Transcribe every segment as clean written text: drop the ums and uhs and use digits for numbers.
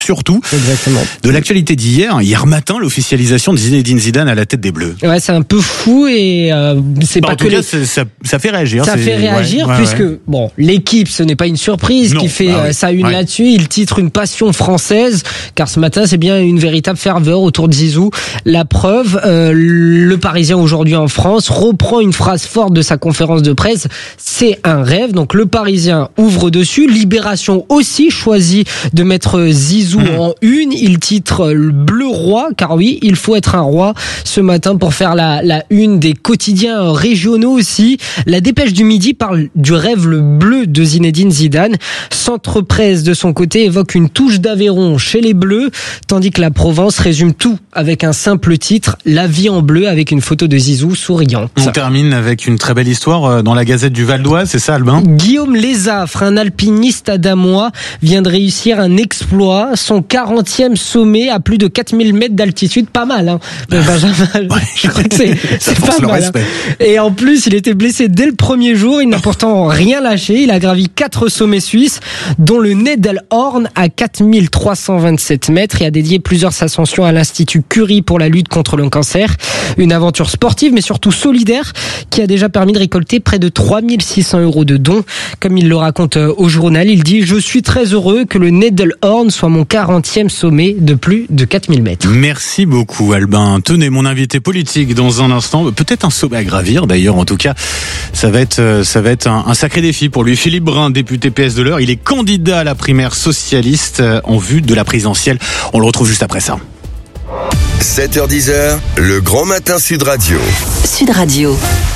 surtout Exactement. de l'actualité d'hier. Hier matin, l'officialisation de Zinedine Zidane à la tête des Bleus. Ouais, c'est un peu fou et c'est pas en tout cas, ça fait réagir. Ça fait réagir puisque bon, l'équipe, ce n'est pas une surprise qui fait sa une là-dessus. Il titre une passion française, car ce matin, c'est bien une véritable ferveur autour de Zizou. La preuve, le Parisien aujourd'hui en France reprend une phrase forte de sa conférence de presse. C'est un rêve. Donc le Parisien ouvre dessus. Libération aussi choisit de mettre Zizou en une. Il titre le bleu roi, car oui, il faut être un roi ce matin pour faire la une des quotidiens régionaux aussi. La Dépêche du Midi parle du rêve le bleu de Zinedine Zidane. Centre Presse de son côté évoque une touche d'Aveyron chez les Bleus, tandis que la Provence résume tout avec un simple titre, La vie en bleu, avec une photo de Zizou souriante. On termine avec une très belle histoire dans la Gazette du Val d'Oise, c'est ça Albin ? Guillaume Lézafre, un alpiniste adamois, vient de réussir un exploit, son 40e sommet à plus de 4000 mètres d'altitude, pas mal hein. Benjamin, je crois que c'est pas mal hein. Et en plus il était blessé dès le premier jour, il n'a pourtant rien lâché, il a gravi 4 sommets suisses dont le Nedelhorn à 4327 mètres et a dédié plusieurs ascensions à l'Institut Curie pour la lutte contre le cancer. Une aventure sportive mais surtout solidaire qui a déjà permis de récolter près de 3600 € de dons. Comme il le raconte au journal, il dit « Je suis très heureux que le Nedelhorn soit mon 40e sommet de plus de 4000 mètres. » Merci beaucoup Albin. Tenez, mon invité politique dans un instant, peut-être un sommet à gravir d'ailleurs, en tout cas ça va être un sacré défi pour lui. Philippe Brun, député PS de l'Eure, il est candidat à la primaire socialiste en vue de la présidentielle. On le retrouve juste après ça. 7h-10h, le grand matin Sud Radio. Sud Radio.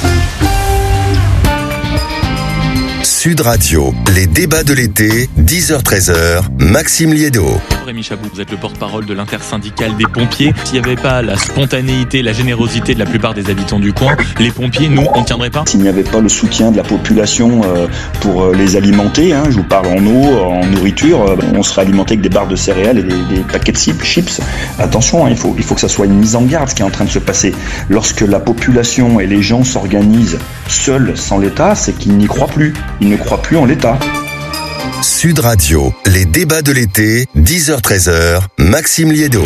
Sud Radio, les débats de l'été, 10h-13h, Maxime Liédo. Rémi Chabou, vous êtes le porte-parole de l'intersyndicale des pompiers. S'il n'y avait pas la spontanéité, la générosité de la plupart des habitants du coin, les pompiers, nous, on ne tiendrait pas. S'il n'y avait pas le soutien de la population pour les alimenter, je vous parle en eau, en nourriture, on serait alimenté avec des barres de céréales et des paquets de chips. Attention, il faut que ça soit une mise en garde ce qui est en train de se passer. Lorsque la population et les gens s'organisent seuls sans l'État, c'est qu'ils n'y croient plus. Ils ne croient plus en l'État. Sud Radio, les débats de l'été, 10h-13h, Maxime Liédo.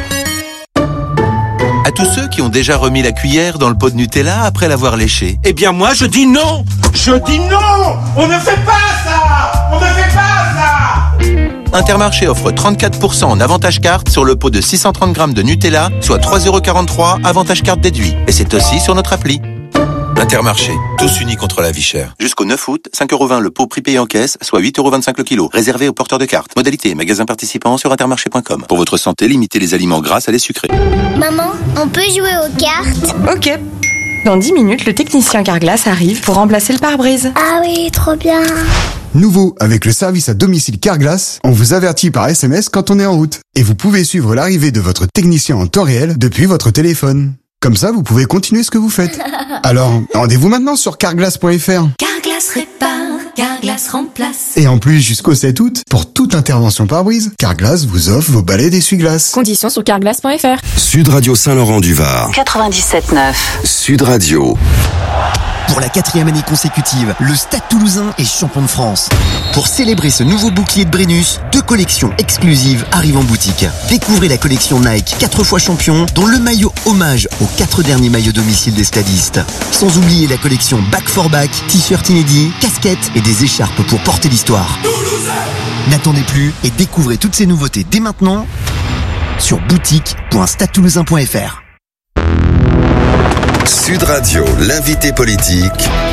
À tous ceux qui ont déjà remis la cuillère dans le pot de Nutella après l'avoir léché. Eh bien moi je dis non. Je dis non. On ne fait pas ça. On ne fait pas ça. Intermarché offre 34% en avantage carte sur le pot de 630 grammes de Nutella, soit 3,43 € avantage carte déduit. Et c'est aussi sur notre appli. Intermarché, tous unis contre la vie chère. Jusqu'au 9 août, 5,20 € le pot prix payé en caisse, soit 8,25 € le kilo. Réservé aux porteurs de cartes. Modalité et magasins participants sur intermarché.com. Pour votre santé, limitez les aliments gras à les sucrés. Maman, on peut jouer aux cartes ? Ok. Dans 10 minutes, le technicien Carglass arrive pour remplacer le pare-brise. Ah oui, trop bien. Nouveau, avec le service à domicile Carglass, on vous avertit par SMS quand on est en route. Et vous pouvez suivre l'arrivée de votre technicien en temps réel depuis votre téléphone. Comme ça, vous pouvez continuer ce que vous faites. Alors, rendez-vous maintenant sur carglass.fr. Carglass répare, Carglass remplace. Et en plus, jusqu'au 7 août, pour toute intervention pare-brise, Carglass vous offre vos balais d'essuie-glace. Conditions sur carglass.fr. Sud Radio Saint-Laurent-du-Var. 97.9. Sud Radio. Pour la 4e année consécutive, le Stade Toulousain est champion de France. Pour célébrer ce nouveau bouclier de Brennus, 2 collections exclusives arrivent en boutique. Découvrez la collection Nike 4 fois champion, dont le maillot hommage aux 4 derniers maillots domicile des stadistes. Sans oublier la collection Back for Back, t-shirt inédits, casquettes et des écharpes pour porter l'histoire. N'attendez plus et découvrez toutes ces nouveautés dès maintenant sur boutique.stadetoulousain.fr. Sud Radio, l'invité politique,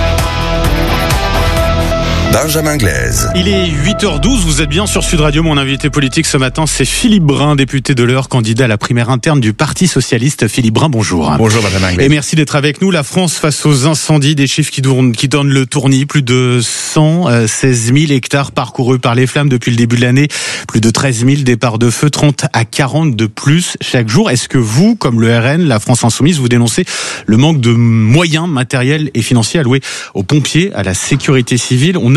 Benjamin Glaise. Il est 8h12, vous êtes bien sur Sud Radio. Mon invité politique ce matin, c'est Philippe Brun, député de l'Eure, candidat à la primaire interne du Parti Socialiste. Philippe Brun, bonjour. Bonjour Benjamin Glaise. Et merci d'être avec nous. La France face aux incendies, des chiffres qui donnent le tournis. Plus de 116 000 hectares parcourus par les flammes depuis le début de l'année. Plus de 13 000 départs de feu, 30 à 40 de plus chaque jour. Est-ce que vous, comme le RN, la France Insoumise, vous dénoncez le manque de moyens matériels et financiers alloués aux pompiers, à la sécurité civile? On a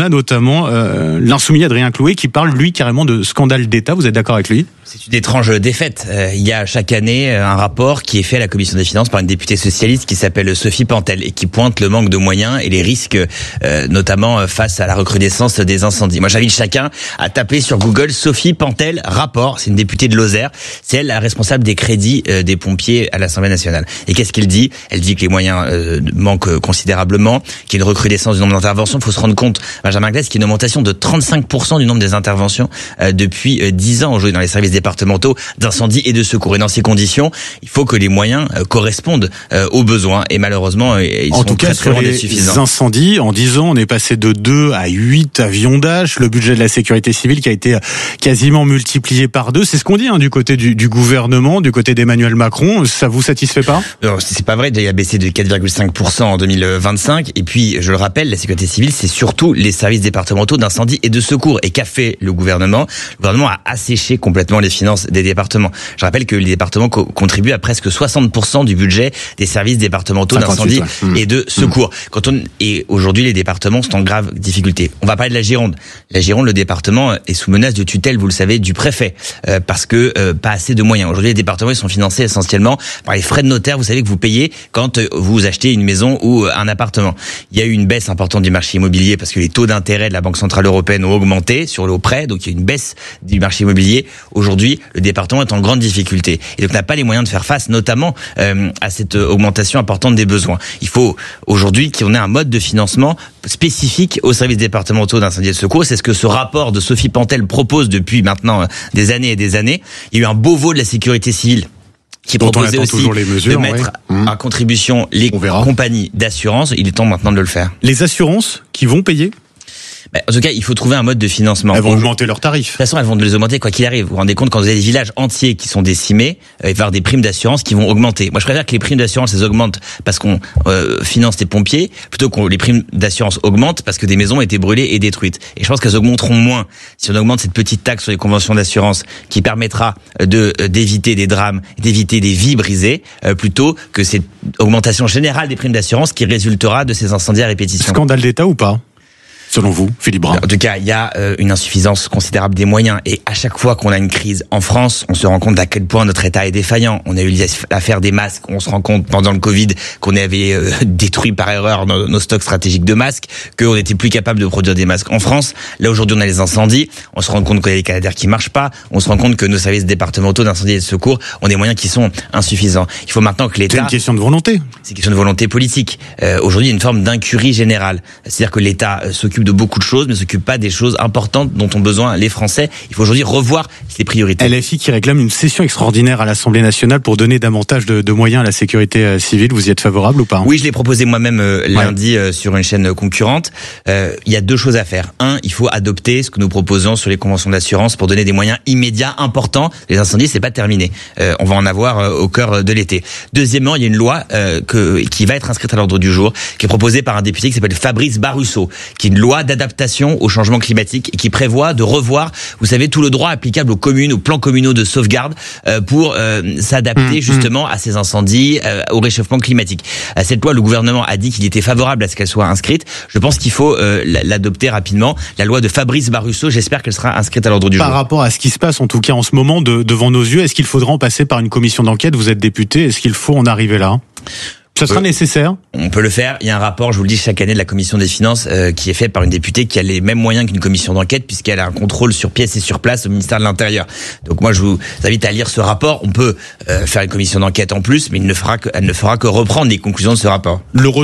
a notamment l'insoumis Adrien Clouet qui parle, lui, carrément de scandale d'État. Vous êtes d'accord avec lui ? C'est une étrange défaite. Il y a chaque année un rapport qui est fait à la Commission des Finances par une députée socialiste qui s'appelle Sophie Pantel et qui pointe le manque de moyens et les risques, notamment face à la recrudescence des incendies. Moi, j'invite chacun à taper sur Google Sophie Pantel rapport. C'est une députée de Lozère. C'est elle la responsable des crédits des pompiers à l'Assemblée nationale. Et qu'est-ce qu'elle dit ? Elle dit que les moyens manquent considérablement, qu'il y a une recrudescence du nombre d'interventions. Il faut se rendre compte, Benjamin Glaise, qu'il y a une augmentation de 35% du nombre des interventions depuis 10 ans aujourd'hui dans les services départementaux d'incendie et de secours. Et dans ces conditions, il faut que les moyens correspondent aux besoins. Et malheureusement, ils sont très très loin d'être suffisants. Les incendies, en 10 ans, on est passé de 2 à 8 avions Dash. Le budget de la sécurité civile qui a été quasiment multiplié par 2. C'est ce qu'on dit du côté du gouvernement, du côté d'Emmanuel Macron. Ça vous satisfait pas ? Non, c'est pas vrai. Il a baissé de 4,5% en 2025. Et puis, je le rappelle, la sécurité civile, c'est surtout les services départementaux d'incendie et de secours. Et qu'a fait le gouvernement ? Le gouvernement a asséché complètement les finances des départements. Je rappelle que les départements contribuent à presque 60% du budget des services départementaux d'incendie et de secours. Et aujourd'hui, les départements sont en grave difficulté. On va parler de la Gironde. La Gironde, le département est sous menace de tutelle, vous le savez, du préfet, parce que pas assez de moyens. Aujourd'hui, les départements ils sont financés essentiellement par les frais de notaire. Vous savez que vous payez quand vous achetez une maison ou un appartement. Il y a eu une baisse importante du marché immobilier parce que les taux d'intérêt de la Banque centrale européenne ont augmenté sur le prêt, donc il y a une baisse du marché immobilier. Aujourd'hui, le département est en grande difficulté et donc n'a pas les moyens de faire face, notamment à cette augmentation importante des besoins. Il faut aujourd'hui qu'on ait un mode de financement spécifique aux services départementaux d'incendie et de secours. C'est ce que ce rapport de Sophie Pantel propose depuis maintenant des années et des années. Il y a eu un Beauvau de la sécurité civile qui proposait aussi de mettre à contribution les compagnies d'assurance. Il est temps maintenant de le faire. Les assurances qui vont payer ? En tout cas, il faut trouver un mode de financement. Elles vont augmenter leurs tarifs. De toute façon, elles vont les augmenter quoi qu'il arrive. Vous vous rendez compte, quand vous avez des villages entiers qui sont décimés, il va y avoir des primes d'assurance qui vont augmenter. Moi, je préfère que les primes d'assurance, elles augmentent parce qu'on finance les pompiers, plutôt que les primes d'assurance augmentent parce que des maisons ont été brûlées et détruites. Et je pense qu'elles augmenteront moins si on augmente cette petite taxe sur les conventions d'assurance qui permettra d'éviter des drames, d'éviter des vies brisées, plutôt que cette augmentation générale des primes d'assurance qui résultera de ces incendies à répétition. Scandale d'État ou pas ? Selon vous, Philippe Brun? En tout cas, il y a une insuffisance considérable des moyens. Et à chaque fois qu'on a une crise en France, on se rend compte à quel point notre État est défaillant. On a eu l'affaire des masques. On se rend compte pendant le Covid qu'on avait détruit par erreur nos stocks stratégiques de masques, qu'on n'était plus capable de produire des masques en France. Là, aujourd'hui, on a les incendies. On se rend compte qu'il y a des canadaires qui marchent pas. On se rend compte que nos services départementaux d'incendie et de secours ont des moyens qui sont insuffisants. Il faut maintenant que l'État... C'est une question de volonté. C'est une question de volonté politique. Aujourd'hui, il y a une forme d'incurie générale. C'est-à-dire que l'État s'occupe de beaucoup de choses, mais s'occupe pas des choses importantes dont ont besoin les Français. Il faut aujourd'hui revoir ces priorités. LFI qui réclame une session extraordinaire à l'Assemblée nationale pour donner davantage de moyens à la sécurité civile. Vous y êtes favorable ou pas? Oui, je l'ai proposé moi-même lundi sur une chaîne concurrente. Il y a deux choses à faire. Un, il faut adopter ce que nous proposons sur les conventions d'assurance pour donner des moyens immédiats importants. Les incendies, c'est pas terminé. On va en avoir au cœur de l'été. Deuxièmement, il y a une loi qui va être inscrite à l'ordre du jour, qui est proposée par un député qui s'appelle Fabrice Barusso, qui est une loi d'adaptation au changement climatique et qui prévoit de revoir, vous savez, tout le droit applicable aux communes, aux plans communaux de sauvegarde pour s'adapter justement à ces incendies, au réchauffement climatique. Cette loi, le gouvernement a dit qu'il était favorable à ce qu'elle soit inscrite. Je pense qu'il faut l'adopter rapidement. La loi de Fabrice Barusso, j'espère qu'elle sera inscrite à l'ordre du jour. Par rapport à ce qui se passe, en tout cas en ce moment, devant nos yeux, est-ce qu'il faudra en passer par une commission d'enquête? Vous êtes député, est-ce qu'il faut en arriver là? Ça sera nécessaire? On peut le faire. Il y a un rapport, je vous le dis, chaque année de la commission des finances qui est fait par une députée qui a les mêmes moyens qu'une commission d'enquête puisqu'elle a un contrôle sur pièce et sur place au ministère de l'Intérieur. Donc moi, je vous invite à lire ce rapport. On peut faire une commission d'enquête en plus, mais elle ne fera que reprendre les conclusions de ce rapport.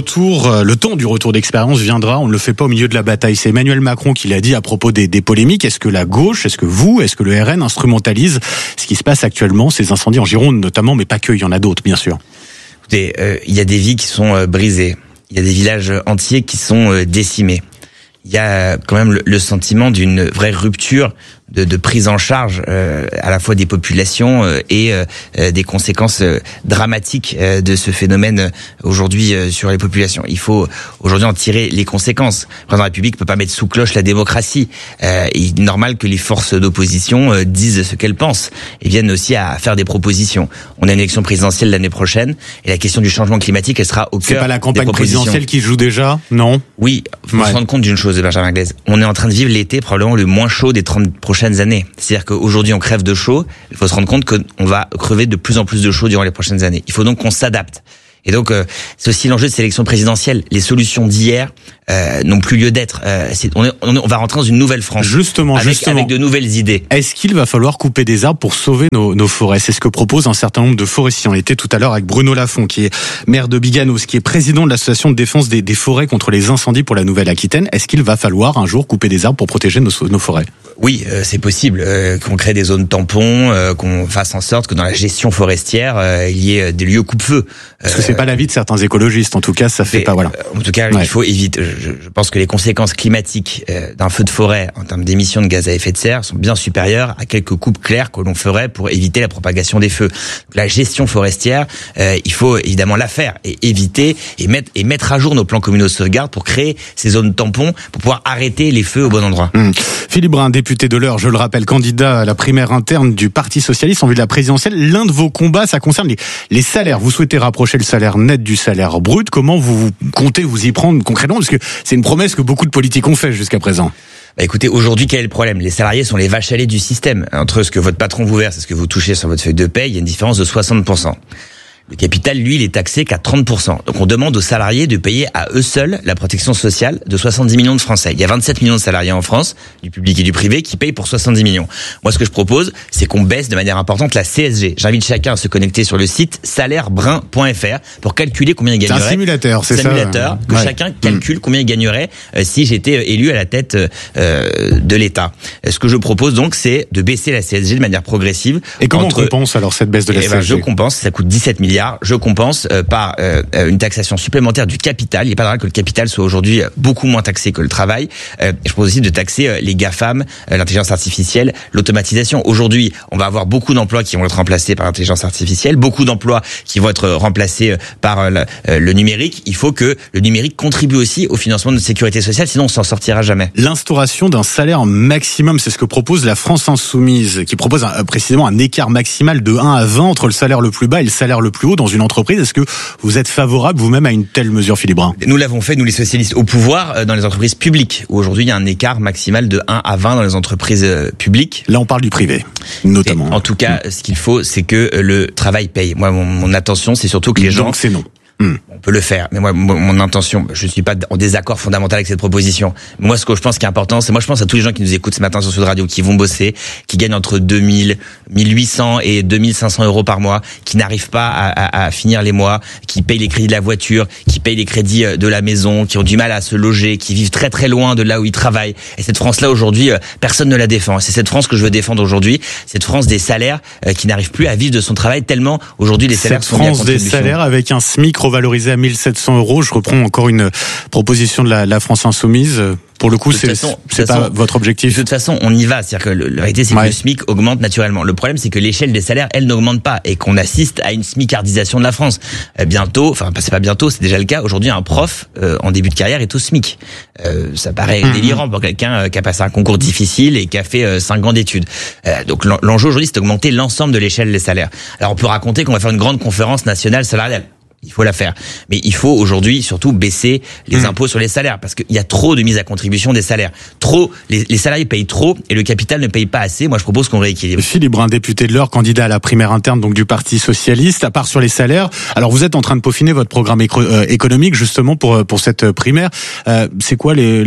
Le temps du retour d'expérience viendra. On ne le fait pas au milieu de la bataille. C'est Emmanuel Macron qui l'a dit à propos des polémiques. Est-ce que la gauche, est-ce que le RN instrumentalise ce qui se passe actuellement, ces incendies en Gironde notamment, mais pas que, il y en a d'autres, bien sûr. Écoutez, il y a des vies qui sont brisées. Il y a des villages entiers qui sont décimés. Il y a quand même le sentiment d'une vraie rupture de prise en charge à la fois des populations et des conséquences dramatiques de ce phénomène aujourd'hui sur les populations. Il faut aujourd'hui en tirer les conséquences. Le président de la République ne peut pas mettre sous cloche la démocratie. Il est normal que les forces d'opposition disent ce qu'elles pensent et viennent aussi à faire des propositions. On a une élection présidentielle l'année prochaine et la question du changement climatique, elle sera au cœur des propositions. C'est pas la campagne présidentielle qui joue déjà, non? Oui, il faut se rendre compte d'une chose, Benjamin Glaise. On est en train de vivre l'été probablement le moins chaud des 30 prochaines années. C'est-à-dire qu'aujourd'hui on crève de chaud, il faut se rendre compte qu'on va crever de plus en plus de chaud durant les prochaines années. Il faut donc qu'on s'adapte. Et donc, c'est aussi l'enjeu de cette élection présidentielle. Les solutions d'hier n'ont plus lieu d'être. On va rentrer dans une nouvelle France. Justement. Avec de nouvelles idées. Est-ce qu'il va falloir couper des arbres pour sauver nos forêts? C'est ce que propose un certain nombre de forestiers. On était tout à l'heure avec Bruno Lafont, qui est maire de Biganos, qui est président de l'association de défense des forêts contre les incendies pour la Nouvelle-Aquitaine. Est-ce qu'il va falloir un jour couper des arbres pour protéger nos forêts? Oui, c'est possible. Qu'on crée des zones tampons, qu'on fasse en sorte que dans la gestion forestière, il y ait des lieux coupe-feu. Parce que c'est pas l'avis de certains écologistes. En tout cas, ça fait pas, voilà. En tout cas, il faut éviter. Je pense que les conséquences climatiques d'un feu de forêt en termes d'émissions de gaz à effet de serre sont bien supérieures à quelques coupes claires que l'on ferait pour éviter la propagation des feux. La gestion forestière, il faut évidemment la faire et éviter et mettre à jour nos plans communaux de sauvegarde pour créer ces zones tampons pour pouvoir arrêter les feux au bon endroit. Philippe Brun, député de l'Eure, je le rappelle, candidat à la primaire interne du Parti socialiste en vue de la présidentielle. L'un de vos combats, ça concerne les salaires. Vous souhaitez rapprocher le salaire net du salaire brut. Comment vous comptez vous y prendre concrètement? Parce que c'est une promesse que beaucoup de politiques ont fait jusqu'à présent. Écoutez, aujourd'hui, quel est le problème? Les salariés sont les vaches à lait du système. Entre ce que votre patron vous verse et ce que vous touchez sur votre feuille de paye, il y a une différence de 60%. Le capital, lui, il est taxé qu'à 30%. Donc on demande aux salariés de payer à eux seuls la protection sociale de 70 millions de Français. Il y a 27 millions de salariés en France, du public et du privé, qui payent pour 70 millions. Moi, ce que je propose, c'est qu'on baisse de manière importante la CSG. J'invite chacun à se connecter sur le site salairebrun.fr pour calculer combien il gagnerait. C'est un simulateur, c'est ça. Simulateur, que chacun calcule combien il gagnerait si j'étais élu à la tête de l'État. Ce que je propose donc, c'est de baisser la CSG de manière progressive. Et comment on compense alors cette baisse de la CSG? Je compense, ça coûte 17 milliards. Je compense par une taxation supplémentaire du capital. Il n'est pas normal que le capital soit aujourd'hui beaucoup moins taxé que le travail. Je propose aussi de taxer les GAFAM, l'intelligence artificielle, l'automatisation. Aujourd'hui, on va avoir beaucoup d'emplois qui vont être remplacés par l'intelligence artificielle, beaucoup d'emplois qui vont être remplacés par le numérique. Il faut que le numérique contribue aussi au financement de notre sécurité sociale, sinon on s'en sortira jamais. L'instauration d'un salaire maximum, c'est ce que propose la France Insoumise, qui propose précisément un écart maximal de 1 à 20 entre le salaire le plus bas et le salaire le plus haut dans une entreprise. Est-ce que vous êtes favorable vous-même à une telle mesure, Philippe Brun? Nous l'avons fait, nous les socialistes, au pouvoir dans les entreprises publiques, où aujourd'hui il y a un écart maximal de 1 à 20 dans les entreprises publiques. Là on parle du privé, notamment. Et en tout cas, ce qu'il faut, c'est que le travail paye. Moi, mon intention, c'est surtout que les gens... Donc c'est non. On peut le faire, mais moi, mon intention, je suis pas en désaccord fondamental avec cette proposition. Moi, ce que je pense qui est important, c'est, moi, je pense à tous les gens qui nous écoutent ce matin sur Sud Radio, qui vont bosser, qui gagnent entre 2000, 1800 et 2500 euros par mois, qui n'arrivent pas à finir les mois, qui payent les crédits de la voiture, qui payent les crédits de la maison, qui ont du mal à se loger, qui vivent très très loin de là où ils travaillent. Et cette France-là, aujourd'hui, personne ne la défend. C'est cette France que je veux défendre aujourd'hui. Cette France des salaires qui n'arrive plus à vivre de son travail tellement aujourd'hui les salaires sont mis à contribution. Cette France des salaires avec un SMIC valorisé à 1700 euros. Je reprends encore une proposition de la France Insoumise. Pour le coup, c'est pas votre objectif. De toute façon, on y va. C'est-à-dire que la réalité, c'est que le SMIC augmente naturellement. Le problème, c'est que l'échelle des salaires, elle n'augmente pas et qu'on assiste à une smicardisation de la France. Bientôt, enfin, c'est pas bientôt, c'est déjà le cas. Aujourd'hui, un prof, en début de carrière, est au SMIC. Ça paraît délirant pour quelqu'un qui a passé un concours difficile et qui a fait 5 ans d'études. Donc, l'enjeu aujourd'hui, c'est d'augmenter l'ensemble de l'échelle des salaires. Alors, on peut raconter qu'on va faire une grande conférence nationale salariale. Il faut la faire. Mais il faut aujourd'hui surtout baisser les impôts sur les salaires parce qu'il y a trop de mise à contribution des salaires. Les salariés payent trop et le capital ne paye pas assez. Moi, je propose qu'on rééquilibre. Philippe Brun, député de l'Eure, candidat à la primaire interne donc du Parti socialiste. À part sur les salaires, alors vous êtes en train de peaufiner votre programme économique justement pour cette primaire. C'est quoi les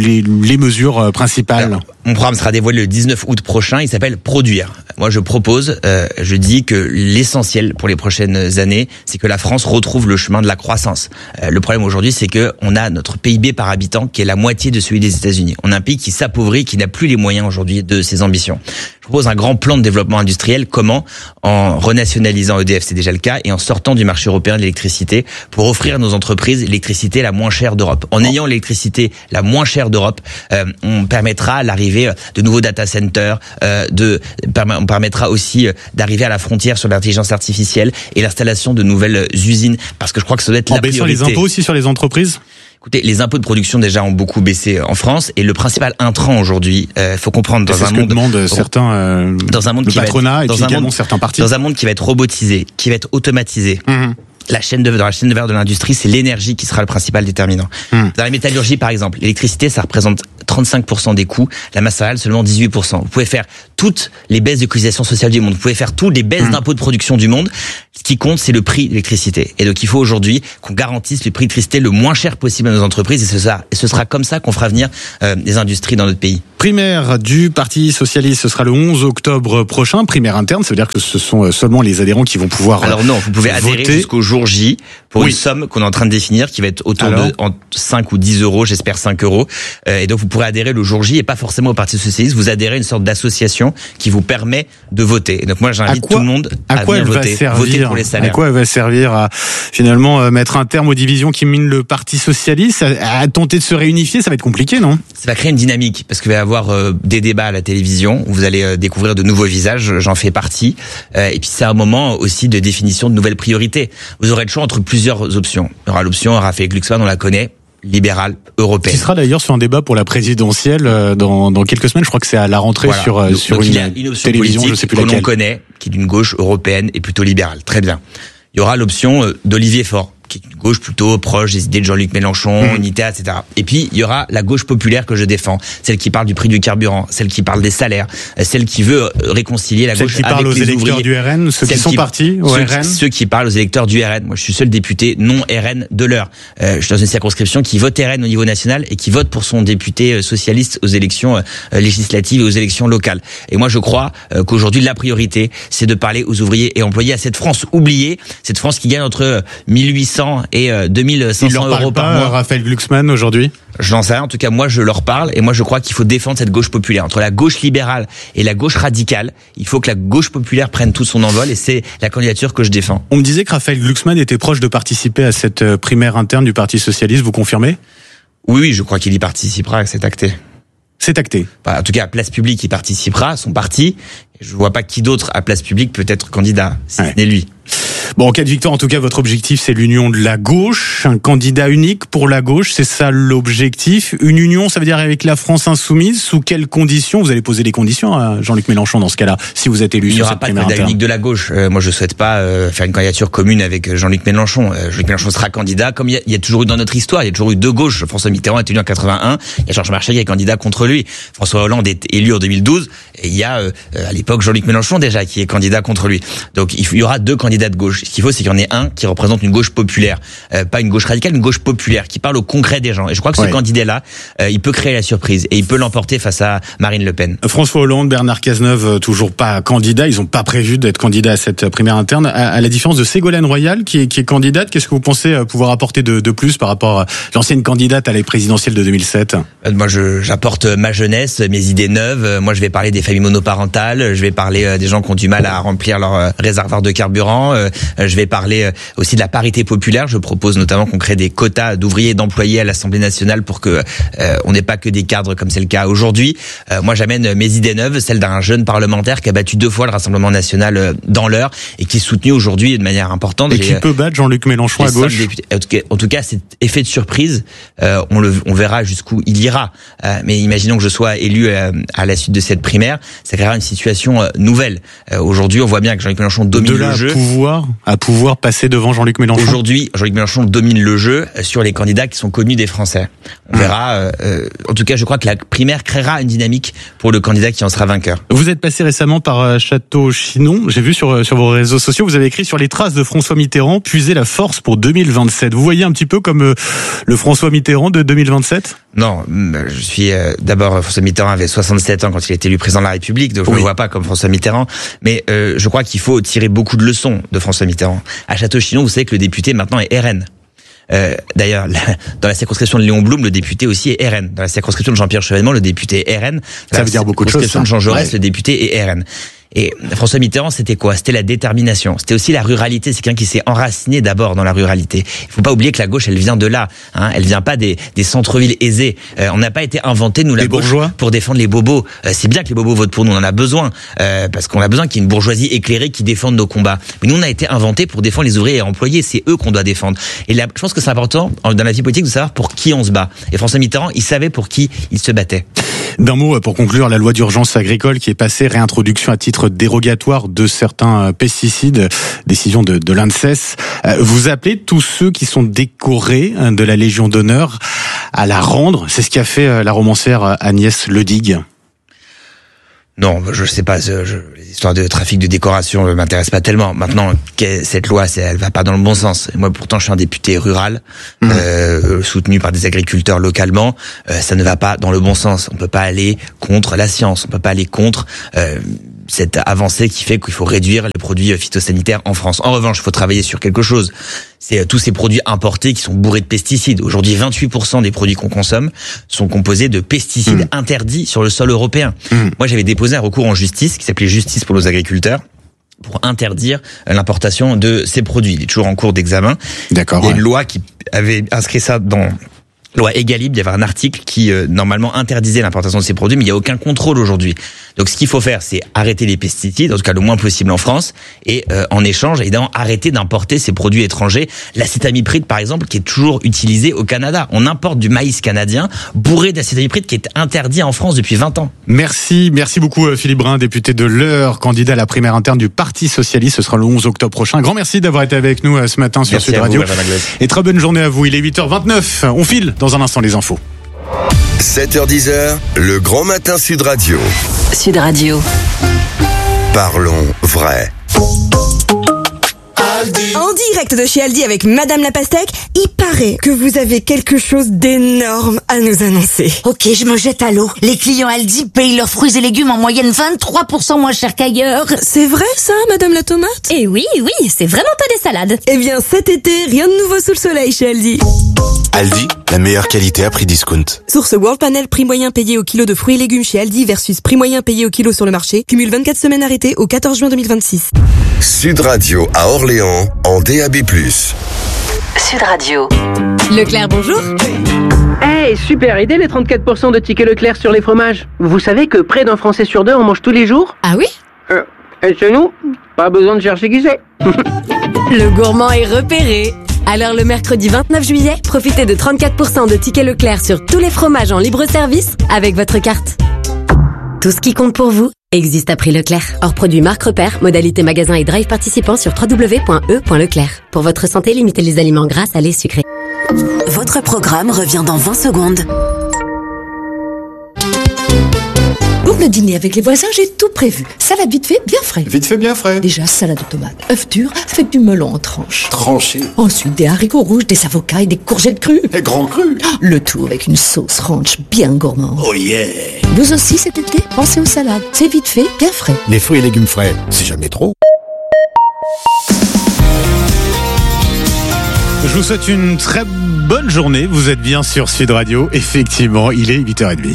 mesures principales? Alors, mon programme sera dévoilé le 19 août prochain. Il s'appelle Produire. Moi, je propose, je dis que l'essentiel pour les prochaines années, c'est que la France retrouve le chemin de la croissance. Le problème aujourd'hui, c'est que on a notre PIB par habitant qui est la moitié de celui des États-Unis. On a un pays qui s'appauvrit, qui n'a plus les moyens aujourd'hui de ses ambitions. Je propose un grand plan de développement industriel. Comment? En renationalisant EDF, c'est déjà le cas, et en sortant du marché européen de l'électricité pour offrir à nos entreprises l'électricité la moins chère d'Europe. En ayant l'électricité la moins chère d'Europe, on permettra l'arrivée de nouveaux data centers, on permettra aussi d'arriver à la frontière sur l'intelligence artificielle et l'installation de nouvelles usines, parce que je crois que ça doit être la priorité. En baissant les impôts aussi sur les entreprises? Écoutez, les impôts de production déjà ont beaucoup baissé en France, et le principal intrant aujourd'hui, faut comprendre dans un monde, dans un monde qui va être, certains partis, dans un monde qui va être robotisé, qui va être automatisé. Dans la chaîne de valeur de l'industrie, c'est l'énergie qui sera le principal déterminant. Dans la métallurgie, par exemple, l'électricité, ça représente 35% des coûts, la masse salariale seulement 18%. Vous pouvez faire toutes les baisses de cotisations sociales du monde, vous pouvez faire toutes les baisses d'impôts de production du monde. Ce qui compte, c'est le prix de l'électricité. Et donc, il faut aujourd'hui qu'on garantisse le prix de l'électricité le moins cher possible à nos entreprises, et ce sera comme ça qu'on fera venir les industries dans notre pays. Primaire du Parti Socialiste, ce sera le 11 octobre prochain. Primaire interne, ça veut dire que ce sont seulement les adhérents qui vont pouvoir Alors non, vous pouvez adhérer jusqu'au jour J pour une somme qu'on est en train de définir, qui va être autour de 5 ou 10 euros, j'espère 5 euros. Et donc vous pourrez adhérer le jour J, et pas forcément au Parti Socialiste. Vous adhérez à une sorte d'association qui vous permet de voter. Et donc moi j'invite tout le monde à venir voter pour les salaires. À quoi elle va servir? À finalement mettre un terme aux divisions qui minent le Parti Socialiste, à tenter de se réunifier? Ça va être compliqué, non? Ça va créer une dynamique, parce qu'il va y avoir des débats à la télévision où vous allez découvrir de nouveaux visages, j'en fais partie. Et puis c'est un moment aussi de définition de nouvelles priorités. Vous aurez le choix entre plusieurs options. Il y aura l'option Raphaël Glucksmann, on la connaît, libérale, européenne. Qui sera d'ailleurs sur un débat pour la présidentielle dans quelques semaines. Je crois que c'est à la rentrée sur il y a une option télévision, politique je sais plus que laquelle. l'on connaît, qui est d'une gauche européenne et plutôt libérale. Très bien. Il y aura l'option d'Olivier Faure, qui est une gauche plutôt proche des idées de Jean-Luc Mélenchon, UNITA, etc. Et puis, il y aura la gauche populaire que je défends, celle qui parle du prix du carburant, celle qui parle des salaires, celle qui veut réconcilier la gauche avec les ouvriers. Celle qui parle aux électeurs du RN, ceux qui sont partis au RN. Ceux qui parlent aux électeurs du RN. Moi, je suis seul député non RN de l'heure. Je suis dans une circonscription qui vote RN au niveau national et qui vote pour son député socialiste aux élections législatives et aux élections locales. Et moi, je crois qu'aujourd'hui, la priorité, c'est de parler aux ouvriers et employés, à cette France oubliée, cette France qui gagne entre 1800 et 2500 euros par mois. Raphaël Glucksmann aujourd'hui? Je n'en sais rien. En tout cas, moi, je leur parle, et moi, je crois qu'il faut défendre cette gauche populaire. Entre la gauche libérale et la gauche radicale, il faut que la gauche populaire prenne tout son envol, et c'est la candidature que je défends. On me disait que Raphaël Glucksmann était proche de participer à cette primaire interne du Parti Socialiste. Vous confirmez? Oui, je crois qu'il y participera, c'est acté. C'est acté. En tout cas, à Place Publique, il participera, son parti. Je vois pas qui d'autre à Place Publique peut être candidat, si ce n'est lui. Bon, en cas de victoire, en tout cas, votre objectif, c'est l'union de la gauche, un candidat unique pour la gauche, c'est ça l'objectif. Une union, ça veut dire avec la France insoumise. Sous quelles conditions? Vous allez poser des conditions à Jean-Luc Mélenchon dans ce cas-là, si vous êtes élu sur cette primaire interne. Il n'y aura pas de candidat unique de la gauche. Moi, je souhaite pas faire une candidature commune avec Jean-Luc Mélenchon. Jean-Luc Mélenchon sera candidat, comme il y a toujours eu dans notre histoire. Il y a toujours eu deux gauches. François Mitterrand est élu en 81. Il y a Georges Marchais qui est candidat contre lui. François Hollande est élu en 2012. Et il y a, à l'époque, Jean-Luc Mélenchon déjà qui est candidat contre lui. Donc, il y aura deux candidats de gauche. Ce qu'il faut, c'est qu'il y en ait un qui représente une gauche populaire, pas une gauche radicale, une gauche populaire qui parle au concret des gens. Et je crois que ce candidat-là, il peut créer la surprise et il peut l'emporter face à Marine Le Pen. François Hollande, Bernard Cazeneuve, toujours pas candidat. Ils n'ont pas prévu d'être candidats à cette primaire interne. À la différence de Ségolène Royal, qui est candidate, qu'est-ce que vous pensez pouvoir apporter de plus par rapport à l'ancienne candidate à la présidentielle de 2007? Moi, j'apporte ma jeunesse, mes idées neuves. Moi, je vais parler des familles monoparentales. Je vais parler des gens qui ont du mal à remplir leur réservoir de carburant. Je vais parler aussi de la parité populaire. Je propose notamment qu'on crée des quotas d'ouvriers et d'employés à l'Assemblée nationale pour que on n'ait pas que des cadres comme c'est le cas aujourd'hui. Moi, j'amène mes idées neuves, celles d'un jeune parlementaire qui a battu 2 fois le Rassemblement national dans l'heure et qui est soutenu aujourd'hui de manière importante. Et qui peut battre Jean-Luc Mélenchon à gauche? En tout cas, cet effet de surprise, on verra jusqu'où il ira. Mais imaginons que je sois élu à la suite de cette primaire, ça créera une situation nouvelle. Aujourd'hui, on voit bien que Jean-Luc Mélenchon domine le jeu. À pouvoir passer devant Jean-Luc Mélenchon. Aujourd'hui, Jean-Luc Mélenchon domine le jeu sur les candidats qui sont connus des Français. On verra. En tout cas, je crois que la primaire créera une dynamique pour le candidat qui en sera vainqueur. Vous êtes passé récemment par Château-Chinon. J'ai vu sur vos réseaux sociaux, vous avez écrit sur les traces de François Mitterrand, puiser la force pour 2027. Vous voyez un petit peu comme le François Mitterrand de 2027? Non, je suis d'abord, François Mitterrand avait 67 ans quand il a été élu président de la République, donc je ne le vois pas comme François Mitterrand. Mais je crois qu'il faut tirer beaucoup de leçons de François Mitterrand. À Château-Chinon, vous savez que le député maintenant est RN. D'ailleurs, dans la circonscription de Léon Blum, le député aussi est RN. Dans la circonscription de Jean-Pierre Chevènement, le député est RN. Ça veut dire beaucoup de choses. Dans la circonscription de Jean Jaurès, le député est RN. Et François Mitterrand, c'était quoi? C'était la détermination. C'était aussi la ruralité. C'est quelqu'un qui s'est enraciné d'abord dans la ruralité. Il faut pas oublier que la gauche, elle vient de là. Hein. Elle vient pas des centres-villes aisés. On n'a pas été inventé, nous, la gauche, pour défendre les bobos. C'est bien que les bobos votent pour nous. On en a besoin. Parce qu'on a besoin qu'il y ait une bourgeoisie éclairée qui défende nos combats. Mais nous, on a été inventé pour défendre les ouvriers et employés. C'est eux qu'on doit défendre. Et là, je pense que c'est important, dans la vie politique, de savoir pour qui on se bat. Et François Mitterrand, il savait pour qui il se battait. D'un mot, pour conclure, la loi d'urgence agricole qui est passée, réintroduction à titre dérogatoire de certains pesticides, décision de l'ANSES. Vous appelez tous ceux qui sont décorés de la Légion d'honneur à la rendre. C'est ce qu'a fait la romancière Agnès Ledigue. Non, je sais pas. Les histoires de trafic de décoration m'intéressent pas tellement. Maintenant, cette loi, elle va pas dans le bon sens. Et moi, pourtant, je suis un député rural, soutenu par des agriculteurs localement. Ça ne va pas dans le bon sens. On peut pas aller contre la science. On peut pas aller contre cette avancée qui fait qu'il faut réduire les produits phytosanitaires en France. En revanche, il faut travailler sur quelque chose. C'est tous ces produits importés qui sont bourrés de pesticides. Aujourd'hui, 28% des produits qu'on consomme sont composés de pesticides interdits sur le sol européen. Moi, j'avais déposé un recours en justice qui s'appelait Justice pour nos agriculteurs pour interdire l'importation de ces produits. Il est toujours en cours d'examen. D'accord. Il y a une loi qui avait inscrit ça dans loi Egalib, il y avait un article qui normalement interdisait l'importation de ces produits, mais il n'y a aucun contrôle aujourd'hui. Donc ce qu'il faut faire, c'est arrêter les pesticides, en tout cas le moins possible en France, et en échange, évidemment, arrêter d'importer ces produits étrangers. L'acétamipride, par exemple, qui est toujours utilisé au Canada. On importe du maïs canadien bourré d'acétamipride qui est interdit en France depuis 20 ans. Merci beaucoup Philippe Brun, député de l'Eure, candidat à la primaire interne du Parti Socialiste. Ce sera le 11 octobre prochain. Grand merci d'avoir été avec nous ce matin sur Sud Radio. Et très bonne journée à vous. Il est 8h29. On file dans un instant les infos. 7h10, le grand matin Sud Radio. Sud Radio. Parlons vrai. En direct de chez Aldi avec Madame la Pastèque, il paraît que vous avez quelque chose d'énorme à nous annoncer. Ok, je me jette à l'eau. Les clients Aldi payent leurs fruits et légumes en moyenne 23% moins cher qu'ailleurs. C'est vrai ça, Madame la Tomate? Eh oui, c'est vraiment pas des salades. Eh bien cet été, rien de nouveau sous le soleil chez Aldi. Aldi, la meilleure qualité à prix discount. Source World Panel, prix moyen payé au kilo de fruits et légumes chez Aldi versus prix moyen payé au kilo sur le marché. Cumule 24 semaines arrêtées au 14 juin 2026. Sud Radio à Orléans en DAB+. Sud Radio. Leclerc, bonjour. Hey, super idée les 34% de tickets Leclerc sur les fromages. Vous savez que près d'un Français sur deux en mange tous les jours? Ah oui? Et chez nous, pas besoin de chercher qui c'est. Le gourmand est repéré. Alors le mercredi 29 juillet, profitez de 34% de tickets Leclerc sur tous les fromages en libre service avec votre carte. Tout ce qui compte pour vous existe à prix Leclerc. Hors produit marque repère, modalité magasin et drive participant sur www.e.leclerc. Pour votre santé, limitez les aliments gras, salés, sucrés. Votre programme revient dans 20 secondes. Pour le dîner avec les voisins, j'ai tout prévu. Salade vite fait, bien frais. Vite fait, bien frais. Déjà, salade de tomates, œufs durs, faites du melon en tranches. Tranché. Ensuite, des haricots rouges, des avocats et des courgettes crues. Et grand cru. Le tout avec une sauce ranch bien gourmande. Oh yeah. Vous aussi cet été, pensez aux salades. C'est vite fait, bien frais. Les fruits et légumes frais, c'est jamais trop. Je vous souhaite une très bonne journée. Vous êtes bien sur Sud Radio. Effectivement, il est 8h30.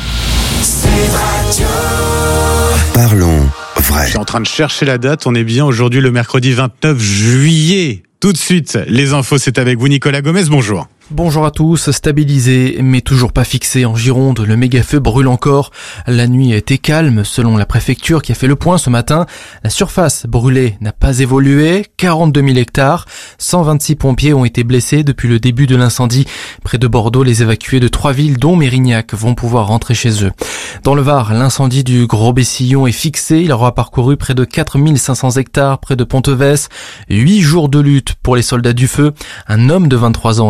Parlons vrai. Je suis en train de chercher la date. On est bien aujourd'hui le mercredi 29 juillet. Tout de suite, les infos, c'est avec vous Nicolas Gomez. Bonjour. Bonjour à tous, stabilisé mais toujours pas fixé en Gironde, le méga-feu brûle encore. La nuit a été calme selon la préfecture qui a fait le point ce matin. La surface brûlée n'a pas évolué, 42 000 hectares. 126 pompiers ont été blessés depuis le début de l'incendie. Près de Bordeaux, les évacués de 3 villes dont Mérignac vont pouvoir rentrer chez eux. Dans le Var, l'incendie du Gros-Bessillon est fixé. Il aura parcouru près de 4500 hectares près de Ponteves. 8 jours de lutte pour les soldats du feu. Un homme de 23 ans a été interpellé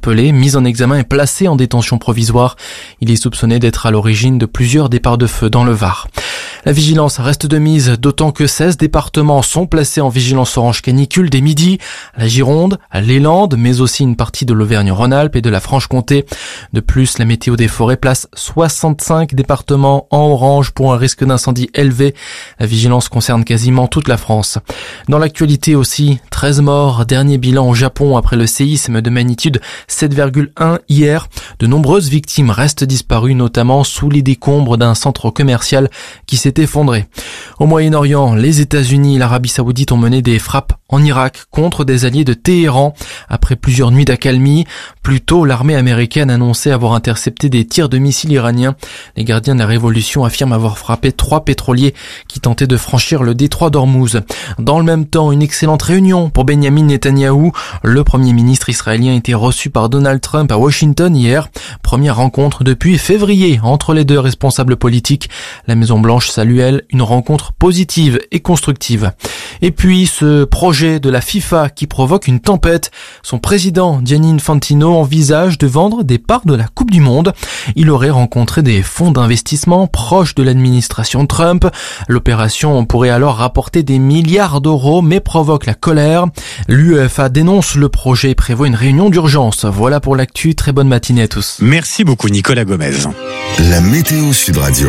interpellé, mis en examen et placé en détention provisoire. Il est soupçonné d'être à l'origine de plusieurs départs de feu dans le Var. La vigilance reste de mise, d'autant que 16 départements sont placés en vigilance orange canicule dès midi. La Gironde, les Landes, mais aussi une partie de l'Auvergne-Rhône-Alpes et de la Franche-Comté. De plus, la météo des forêts place 65 départements en orange pour un risque d'incendie élevé. La vigilance concerne quasiment toute la France. Dans l'actualité aussi, 13 morts, dernier bilan au Japon après le séisme de magnitude 7,1 hier. De nombreuses victimes restent disparues, notamment sous les décombres d'un centre commercial qui s'est effondré. Au Moyen-Orient, les États-Unis et l'Arabie Saoudite ont mené des frappes en Irak contre des alliés de Téhéran. Après plusieurs nuits d'accalmie, plus tôt, l'armée américaine annonçait avoir intercepté des tirs de missiles iraniens. Les gardiens de la révolution affirment avoir frappé 3 pétroliers qui tentaient de franchir le détroit d'Ormuz. Dans le même temps, une excellente réunion pour Benjamin Netanyahou. Le premier ministre israélien a été reçu par Donald Trump à Washington hier. Première rencontre depuis février entre les deux responsables politiques. La Maison-Blanche salue, elle, une rencontre positive et constructive. Et puis, ce projet de la FIFA qui provoque une tempête. Son président, Gianni Infantino, envisage de vendre des parts de la Coupe du Monde. Il aurait rencontré des fonds d'investissement proches de l'administration Trump. L'opération pourrait alors rapporter des milliards d'euros, mais provoque la colère. L'UEFA dénonce le projet et prévoit une réunion d'urgence. Voilà pour l'actu. Très bonne matinée à tous. Merci beaucoup, Nicolas Gomez. La météo Sud Radio.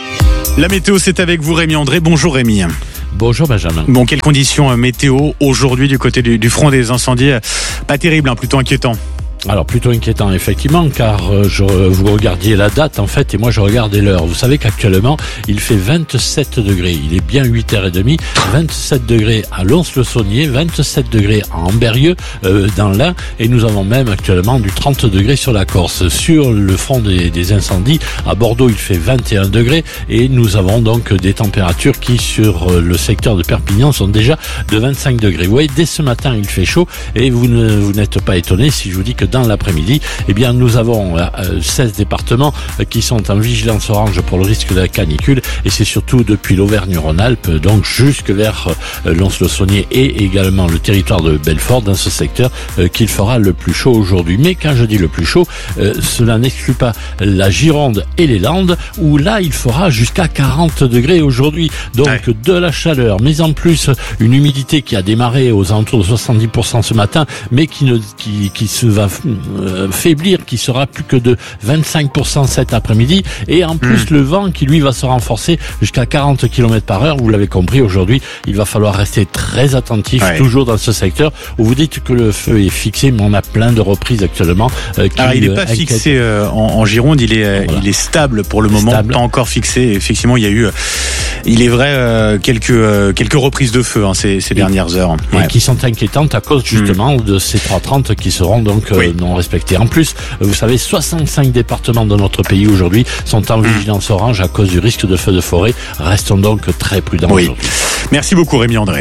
La météo, c'est avec vous, Rémi André. Bonjour, Rémi. Bonjour Benjamin. Bon, quelles conditions météo aujourd'hui du côté du front des incendies? Pas terrible, plutôt inquiétant. Alors plutôt inquiétant effectivement, car vous regardiez la date en fait et moi je regardais l'heure. Vous savez qu'actuellement il fait 27 degrés, il est bien 8h30, 27 degrés à Lons-le-Saunier, 27 degrés à Ambérieu dans l'Ain, et nous avons même actuellement du 30 degrés sur la Corse. Sur le front des incendies, à Bordeaux il fait 21 degrés et nous avons donc des températures qui sur le secteur de Perpignan sont déjà de 25 degrés. Vous voyez, dès ce matin il fait chaud et vous n'êtes pas étonnés si je vous dis que dans l'après-midi, eh bien, nous avons 16 départements qui sont en vigilance orange pour le risque de la canicule, et c'est surtout depuis l'Auvergne-Rhône-Alpes, donc jusque vers Lons-le-Saunier et également le territoire de Belfort, dans ce secteur, qu'il fera le plus chaud aujourd'hui. Mais quand je dis le plus chaud, cela n'exclut pas la Gironde et les Landes, où là, il fera jusqu'à 40 degrés aujourd'hui. Donc, de la chaleur, mais en plus, une humidité qui a démarré aux alentours de 70% ce matin, mais qui se va faiblir, qui sera plus que de 25% cet après-midi, et en plus le vent qui lui va se renforcer jusqu'à 40 km par heure. Vous l'avez compris, aujourd'hui il va falloir rester très attentif, toujours dans ce secteur où vous dites que le feu est fixé, mais on a plein de reprises actuellement. Alors il n'est pas fixé en Gironde, il est stable pour le moment, pas encore fixé. Effectivement, il y a eu, il est vrai, quelques reprises de feu ces dernières heures, et qui sont inquiétantes à cause justement de ces 330 qui seront donc non respectés. En plus, vous savez, 65 départements de notre pays aujourd'hui sont en vigilance orange à cause du risque de feux de forêt. Restons donc très prudents aujourd'hui. Merci beaucoup Rémi André.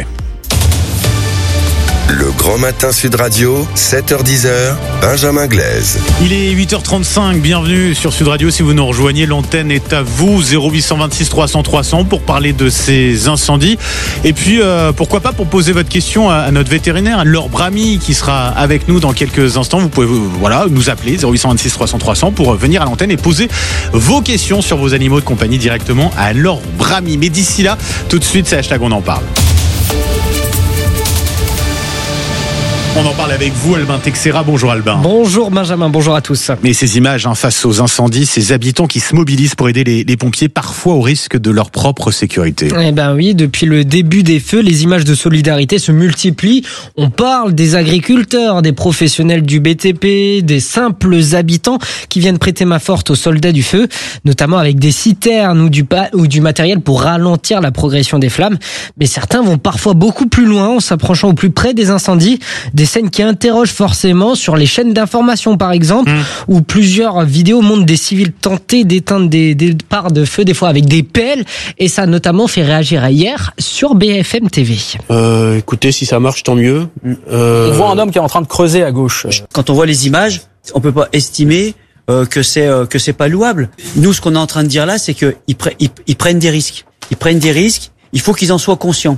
Le Grand Matin Sud Radio, 7h-10h, Benjamin Glaise. Il est 8h35, bienvenue sur Sud Radio. Si vous nous rejoignez, l'antenne est à vous, 0826 300 300 pour parler de ces incendies. Et puis, pourquoi pas pour poser votre question à notre vétérinaire, Laure Bramy, qui sera avec nous dans quelques instants. Vous pouvez nous appeler, 0826 300 300 pour venir à l'antenne et poser vos questions sur vos animaux de compagnie directement à Laure Bramy. Mais d'ici là, tout de suite, c'est hashtag on en parle. On en parle avec vous, Albin Texera. Bonjour Albin. Bonjour Benjamin, bonjour à tous. Mais ces images face aux incendies, ces habitants qui se mobilisent pour aider les pompiers, parfois au risque de leur propre sécurité. Eh ben oui, depuis le début des feux, les images de solidarité se multiplient. On parle des agriculteurs, des professionnels du BTP, des simples habitants qui viennent prêter main forte aux soldats du feu, notamment avec des citernes ou du matériel pour ralentir la progression des flammes. Mais certains vont parfois beaucoup plus loin en s'approchant au plus près des incendies. Des scènes qui interrogent forcément sur les chaînes d'information par exemple, où plusieurs vidéos montrent des civils tenter d'éteindre des parts de feu, des fois avec des pelles, et ça a notamment fait réagir hier sur BFM TV. Écoutez, si ça marche, tant mieux. On voit un homme qui est en train de creuser à gauche. Quand on voit les images, on peut pas estimer que c'est pas louable. Nous, ce qu'on est en train de dire là, c'est qu'ils prennent des risques. Ils prennent des risques. Il faut qu'ils en soient conscients.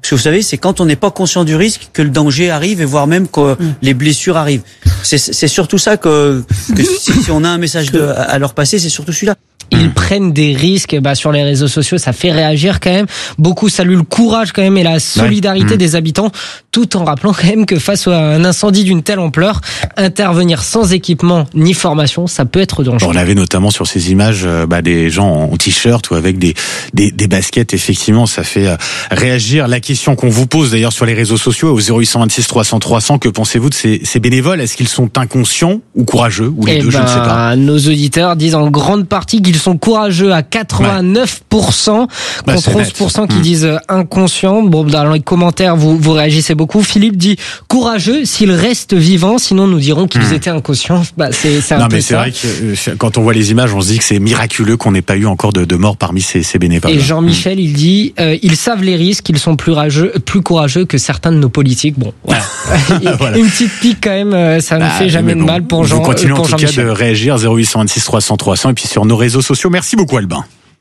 Parce que vous savez, c'est quand on n'est pas conscient du risque que le danger arrive et voire même que les blessures arrivent. C'est surtout ça que si on a un message à leur passer, c'est surtout celui-là. Ils prennent des risques sur les réseaux sociaux, ça fait réagir quand même. Beaucoup saluent le courage quand même et la solidarité des habitants, tout en rappelant quand même que face à un incendie d'une telle ampleur, intervenir sans équipement ni formation, ça peut être dangereux. On avait notamment sur ces images des gens en t-shirt ou avec des baskets. Effectivement, ça fait réagir. La question qu'on vous pose d'ailleurs sur les réseaux sociaux au 0826 300 300, que pensez-vous de ces bénévoles? Est-ce qu'ils sont inconscients ou courageux ou les deux, je ne sais pas. Nos auditeurs disent en grande partie qu'ils sont courageux à 89% contre 11% qui disent inconscients. Bon, dans les commentaires, vous réagissez beaucoup. Philippe dit courageux s'ils restent vivants, sinon nous dirons qu'ils étaient inconscients. C'est un peu mais c'est vrai que quand on voit les images, on se dit que c'est miraculeux qu'on n'ait pas eu encore de morts parmi ces bénévoles. Et Jean-Michel, il dit ils savent les risques, ils sont plus courageux que certains de nos politiques. Bon, voilà. Voilà. Une petite pique quand même, ça ne fait jamais de mal pour Jean-Michel. Vous continuez en tout cas de réagir 0826 300 300 et puis sur nos réseaux sociaux. Merci beaucoup Albin.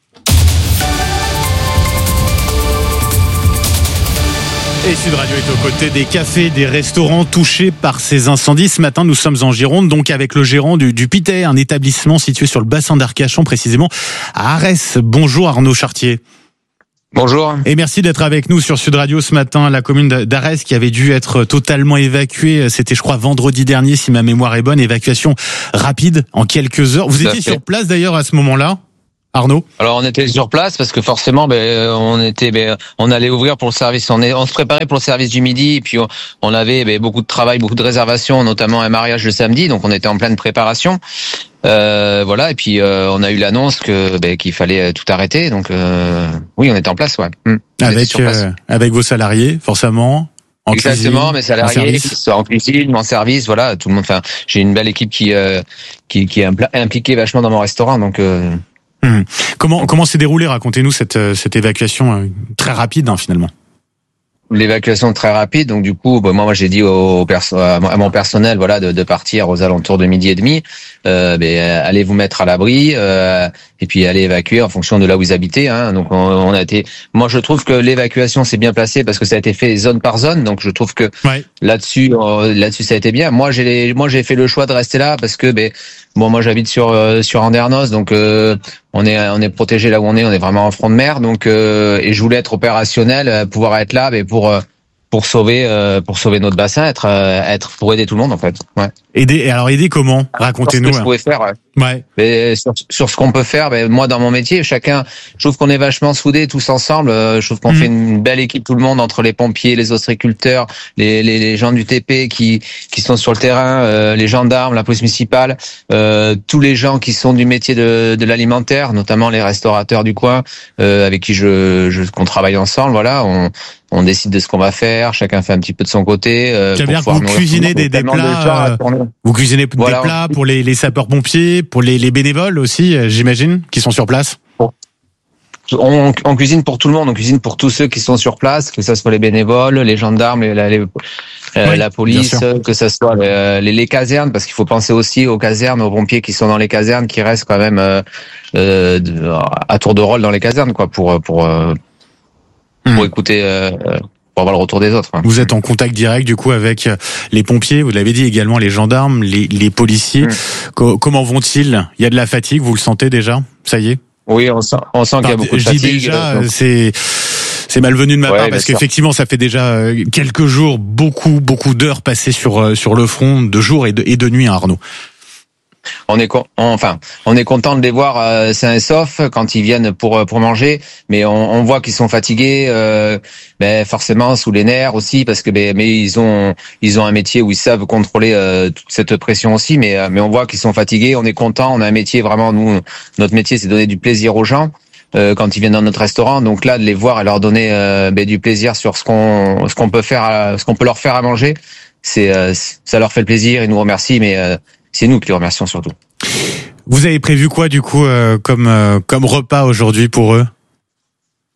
Et Sud Radio est aux côtés des cafés, des restaurants touchés par ces incendies. Ce matin, nous sommes en Gironde, donc avec le gérant du Pitet, un établissement situé sur le bassin d'Arcachon, précisément à Arès. Bonjour Arnaud Chartier. Bonjour. Et merci d'être avec nous sur Sud Radio ce matin. La commune d'Arès qui avait dû être totalement évacuée, c'était je crois vendredi dernier si ma mémoire est bonne, évacuation rapide en quelques heures. Vous étiez sur place d'ailleurs à ce moment-là, Arnaud? Alors on était sur place parce que forcément on allait ouvrir pour le service, on se préparait pour le service du midi et puis on avait beaucoup de travail, beaucoup de réservations, notamment un mariage le samedi, donc on était en pleine préparation. Voilà, et puis on a eu l'annonce qu'il fallait tout arrêter, donc oui, on était en place, ouais. Avec vos salariés, forcément. Exactement, mes salariés, en cuisine, en service, voilà, tout le monde. Enfin, j'ai une belle équipe qui est impliquée vachement dans mon restaurant, donc. Comment s'est déroulé? Racontez-nous cette évacuation très rapide finalement. L'évacuation très rapide, donc du coup, moi j'ai dit à mon personnel, voilà, de partir aux alentours de 12h30. Allez vous mettre à l'abri et puis allez évacuer en fonction de là où vous habitez. Donc on a été. Moi je trouve que l'évacuation s'est bien placée parce que ça a été fait zone par zone. Donc je trouve que là-dessus ça a été bien. Moi j'ai fait le choix de rester là parce que moi j'habite sur Andernos, donc on est protégé là où on est vraiment en front de mer, donc et je voulais être opérationnel, pouvoir être là, pour sauver notre bassin, être pour aider tout le monde en fait. Ouais. Aider comment? Racontez-nous. Ce que je pouvais faire. Ouais. Mais sur ce qu'on peut faire, moi dans mon métier, je trouve qu'on est vachement soudés tous ensemble. Je trouve qu'on fait une belle équipe tout le monde, entre les pompiers, les ostréiculteurs, les gens du TP qui sont sur le terrain, les gendarmes, la police municipale, tous les gens qui sont du métier de l'alimentaire, notamment les restaurateurs du coin, avec qui qu'on travaille ensemble. Voilà, on décide de ce qu'on va faire, chacun fait un petit peu de son côté. C'est-à-dire que vous cuisinez des plats, vous cuisinez des plats pour les sapeurs-pompiers, pour les bénévoles aussi, j'imagine, qui sont sur place. On cuisine pour tout le monde, on cuisine pour tous ceux qui sont sur place, que ce soit les bénévoles, les gendarmes, la police, que ce soit les casernes, parce qu'il faut penser aussi aux casernes, aux pompiers qui sont dans les casernes, qui restent quand même à tour de rôle dans les casernes, quoi, pour écouter, pour avoir le retour des autres. Vous êtes en contact direct du coup avec les pompiers, vous l'avez dit, également les gendarmes, les policiers. Comment vont-ils? Il y a de la fatigue, vous le sentez déjà? Ça y est? Oui, on sent qu'il y a beaucoup de fatigue. Je dis déjà, c'est malvenu de ma part parce qu'effectivement ça fait déjà quelques jours, beaucoup d'heures passées sur le front, de jour et de nuit, Arnaud. On est content de les voir sains et saufs quand ils viennent pour manger, mais on voit qu'ils sont fatigués, forcément sous les nerfs aussi, parce que mais ils ont un métier où ils savent contrôler toute cette pression aussi, mais on voit qu'ils sont fatigués. On est content, on a un métier vraiment, nous notre métier c'est donner du plaisir aux gens quand ils viennent dans notre restaurant, donc là de les voir et leur donner du plaisir sur ce qu'on peut faire, ce qu'on peut leur faire à manger, ça leur fait le plaisir, ils nous remercient, mais c'est nous qui les remercions surtout. Vous avez prévu quoi du coup comme repas aujourd'hui pour eux?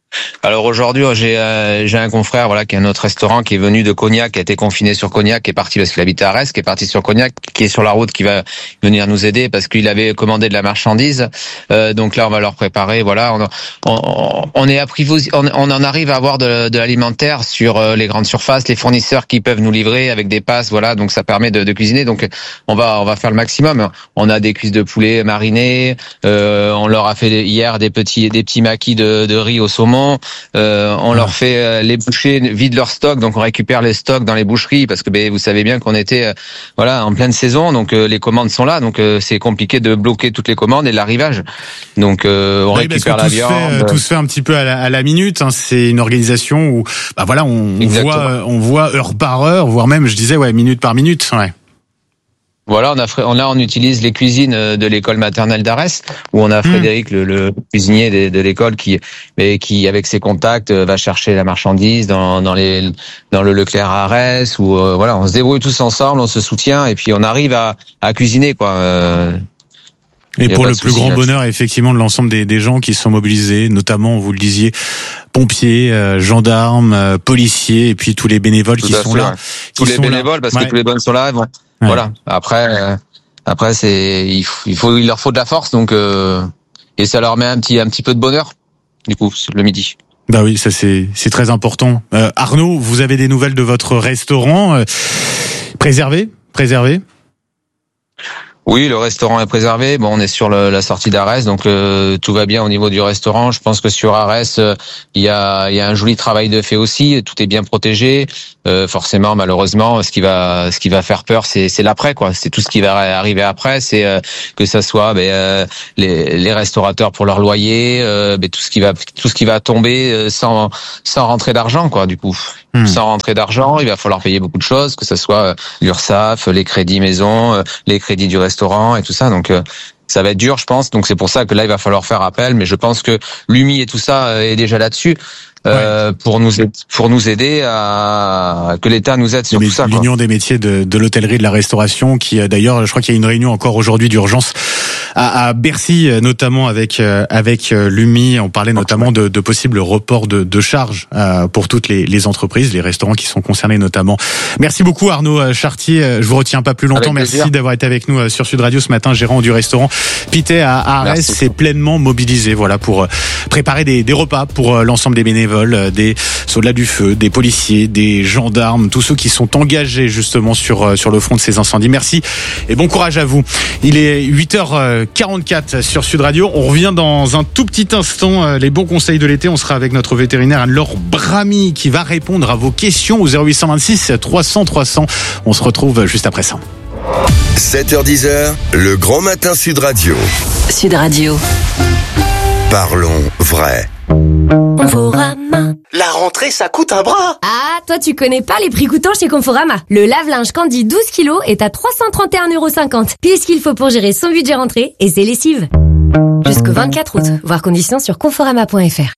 Alors aujourd'hui, j'ai un confrère qui a un autre restaurant qui est venu de Cognac, qui a été confiné sur Cognac, qui est parti parce qu'il habite à Arès, qui est parti sur Cognac, qui est sur la route, qui va venir nous aider parce qu'il avait commandé de la marchandise. Donc là, on va leur préparer. Voilà, on est on en arrive à avoir de l'alimentaire sur les grandes surfaces, les fournisseurs qui peuvent nous livrer avec des passes. Voilà, donc ça permet de cuisiner. Donc on va faire le maximum. On a des cuisses de poulet marinées. On leur a fait hier des petits maquis de riz au saumon. On leur fait les bouchers vident leur stock, donc on récupère les stocks dans les boucheries parce que vous savez bien qu'on était en pleine saison, donc les commandes sont là, donc c'est compliqué de bloquer toutes les commandes et l'arrivage. Donc on récupère la viande. Tout se fait un petit peu à la minute. Hein. C'est une organisation où on voit heure par heure, voire même je disais minute par minute. Ouais. Voilà, on utilise les cuisines de l'école maternelle d'Arès, où on a Frédéric, le cuisinier de l'école, qui avec ses contacts va chercher la marchandise dans le Leclerc à Arès, où on se débrouille tous ensemble, on se soutient et puis on arrive à cuisiner Et pour le plus grand bonheur, effectivement, de l'ensemble des gens qui sont mobilisés, notamment, vous le disiez, pompiers, gendarmes, policiers, et puis tous les bénévoles qui sont là. Tous les bénévoles, parce que tous les bonnes sont là. Ouais. Voilà. Après, il leur faut de la force, donc et ça leur met un petit peu de bonheur. Du coup, le midi. Bah oui, ça c'est très important. Arnaud, vous avez des nouvelles de votre restaurant préservé? Oui, le restaurant est préservé. Bon, on est sur la sortie d'Arès, donc tout va bien au niveau du restaurant. Je pense que sur Arès, il y a un joli travail de fait aussi. Tout est bien protégé. Forcément, malheureusement, ce qui va faire peur, c'est l'après, quoi. C'est tout ce qui va arriver après. C'est que ça soit les restaurateurs pour leur loyer, tout ce qui va tomber sans rentrer d'argent, quoi. Du coup, sans rentrer d'argent, il va falloir payer beaucoup de choses, que ça soit l'URSSAF, les crédits maison, les crédits du restaurant et tout ça. Donc ça va être dur, je pense. Donc c'est pour ça que là il va falloir faire appel. Mais je pense que l'UMI et tout ça est déjà là-dessus. Pour nous aider à que l'État nous aide sur tout ça. L'Union des métiers de l'hôtellerie et de la restauration, qui d'ailleurs, je crois qu'il y a une réunion encore aujourd'hui d'urgence à Bercy, notamment avec l'UMI. On parlait notamment de possibles reports de charges pour toutes les entreprises, les restaurants qui sont concernés notamment. Merci beaucoup Arnaud Chartier. Je vous retiens pas plus longtemps. Merci d'avoir été avec nous sur Sud Radio ce matin. Gérant du restaurant Pité à Arès s'est pleinement mobilisé, pour préparer des repas pour l'ensemble des bénévoles, des soldats du feu, des policiers, des gendarmes, tous ceux qui sont engagés justement sur le front de ces incendies. Merci et bon courage à vous. Il est 8h44 sur Sud Radio. On revient dans un tout petit instant. Les bons conseils de l'été. On sera avec notre vétérinaire Anne-Laure Bramy qui va répondre à vos questions au 0826 300 300. On se retrouve juste après ça. 7h10, le grand matin Sud Radio. Sud Radio. Parlons vrai. Conforama. La rentrée, ça coûte un bras. Ah, toi tu connais pas les prix coûtants chez Conforama. Le lave-linge Candy 12 kilos est à 331,50€. Puis ce qu'il faut pour gérer son budget rentrée et ses lessives. Jusqu'au 24 août. Voir conditions sur conforama.fr.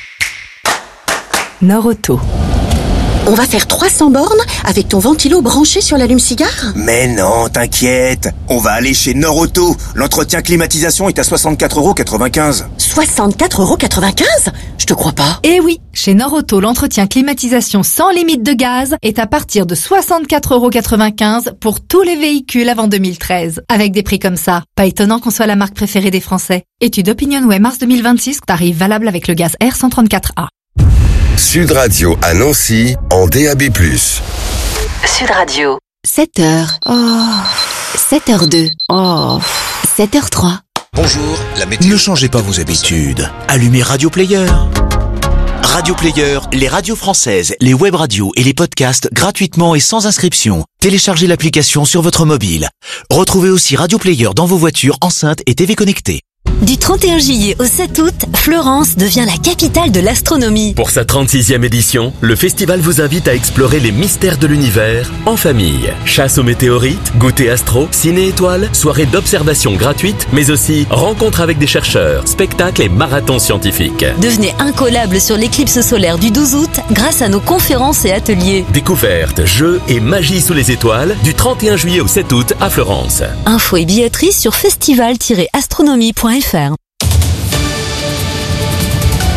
Norauto. On va faire 300 bornes avec ton ventilo branché sur l'allume-cigare ? Mais non, t'inquiète. On va aller chez Norauto. L'entretien climatisation est à 64,95€. 64,95€? Je te crois pas. Eh oui, chez Norauto, l'entretien climatisation sans limite de gaz est à partir de 64,95€ pour tous les véhicules avant 2013. Avec des prix comme ça, pas étonnant qu'on soit la marque préférée des Français. Étude OpinionWay mars 2026, tarif valable avec le gaz R134A. Sud Radio à Nancy en DAB+. Sud Radio. 7h. Oh. 7h02. Oh. 7h03. Bonjour, la météo. Ne changez pas vos habitudes. Allumez Radio Player. Radio Player, les radios françaises, les web radios et les podcasts gratuitement et sans inscription. Téléchargez l'application sur votre mobile. Retrouvez aussi Radio Player dans vos voitures, enceintes et TV connectées. Du 31 juillet au 7 août, Florence devient la capitale de l'astronomie. Pour sa 36e édition, le festival vous invite à explorer les mystères de l'univers en famille. Chasse aux météorites, goûter astro, ciné-étoiles, soirée d'observation gratuite, mais aussi rencontres avec des chercheurs, spectacles et marathons scientifiques. Devenez incollable sur l'éclipse solaire du 12 août grâce à nos conférences et ateliers. Découvertes, jeux et magie sous les étoiles du 31 juillet au 7 août à Florence. Infos et billetterie sur festival-astronomie.fr.